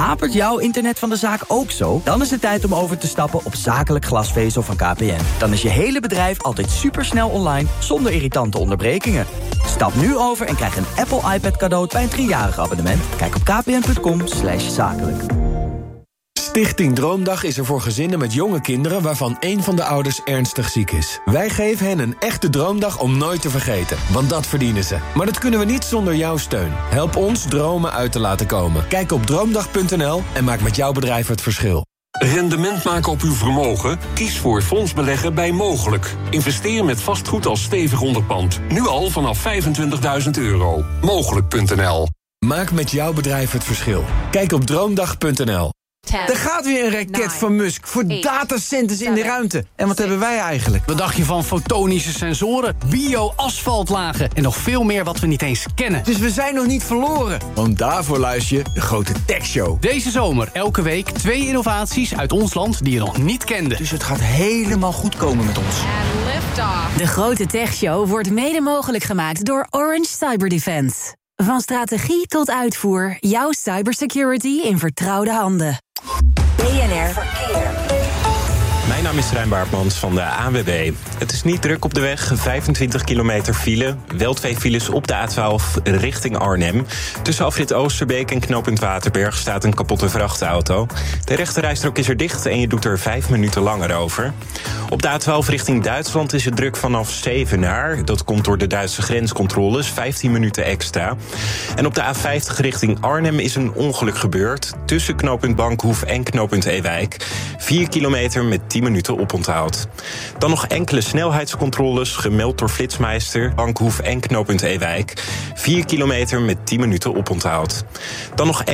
Speaker 7: Hapert jouw internet van de zaak ook zo? Dan is het tijd om over te stappen op zakelijk glasvezel van KPN. Dan is je hele bedrijf altijd supersnel online, zonder irritante onderbrekingen. Stap nu over en krijg een Apple iPad cadeau bij een 3-jarig abonnement. Kijk op kpn.com/zakelijk.
Speaker 8: Stichting Droomdag is er voor gezinnen met jonge kinderen waarvan één van de ouders ernstig ziek is. Wij geven hen een echte droomdag om nooit te vergeten, want dat verdienen ze. Maar dat kunnen we niet zonder jouw steun. Help ons dromen uit te laten komen. Kijk op droomdag.nl en maak met jouw bedrijf het verschil.
Speaker 14: Rendement maken op uw vermogen? Kies voor fondsbeleggen bij Mogelijk. Investeer met vastgoed als stevig onderpand. Nu al vanaf €25.000. Mogelijk.nl.
Speaker 8: Maak met jouw bedrijf het verschil. Kijk op droomdag.nl.
Speaker 9: Er gaat weer een raket van Musk voor datacenters in de ruimte. En wat hebben wij eigenlijk?
Speaker 10: Wat dacht je van fotonische sensoren, bio-asfaltlagen en nog veel meer wat we niet eens kennen?
Speaker 9: Dus we zijn nog niet verloren. Want daarvoor luister je de Grote Tech Show.
Speaker 10: Deze zomer elke week 2 innovaties uit ons land die je nog niet kende.
Speaker 9: Dus het gaat helemaal goed komen met ons.
Speaker 11: De Grote Tech Show wordt mede mogelijk gemaakt door Orange Cyber Defense. Van strategie tot uitvoer, jouw cybersecurity in vertrouwde handen. BNR Verkeer.
Speaker 21: Mijn naam is Rijn Baartmans van de ANWB. Het is niet druk op de weg, 25 kilometer file. Wel 2 files op de A12 richting Arnhem. Tussen afrit Oosterbeek en knooppunt Waterberg staat een kapotte vrachtauto. De rechterrijstrook is er dicht en je doet er 5 minuten langer over. Op de A12 richting Duitsland is het druk vanaf Zevenaar. Dat komt door de Duitse grenscontroles, 15 minuten extra. En op de A50 richting Arnhem is een ongeluk gebeurd. Tussen knooppunt Bankhoef en knooppunt Ewijk. 4 kilometer met 10 minuten oponthoud. Dan nog enkele snelheidscontroles, gemeld door Flitsmeister, Bankhoef en knooppunt Ewijk. 4 kilometer met 10 minuten oponthoud. Dan nog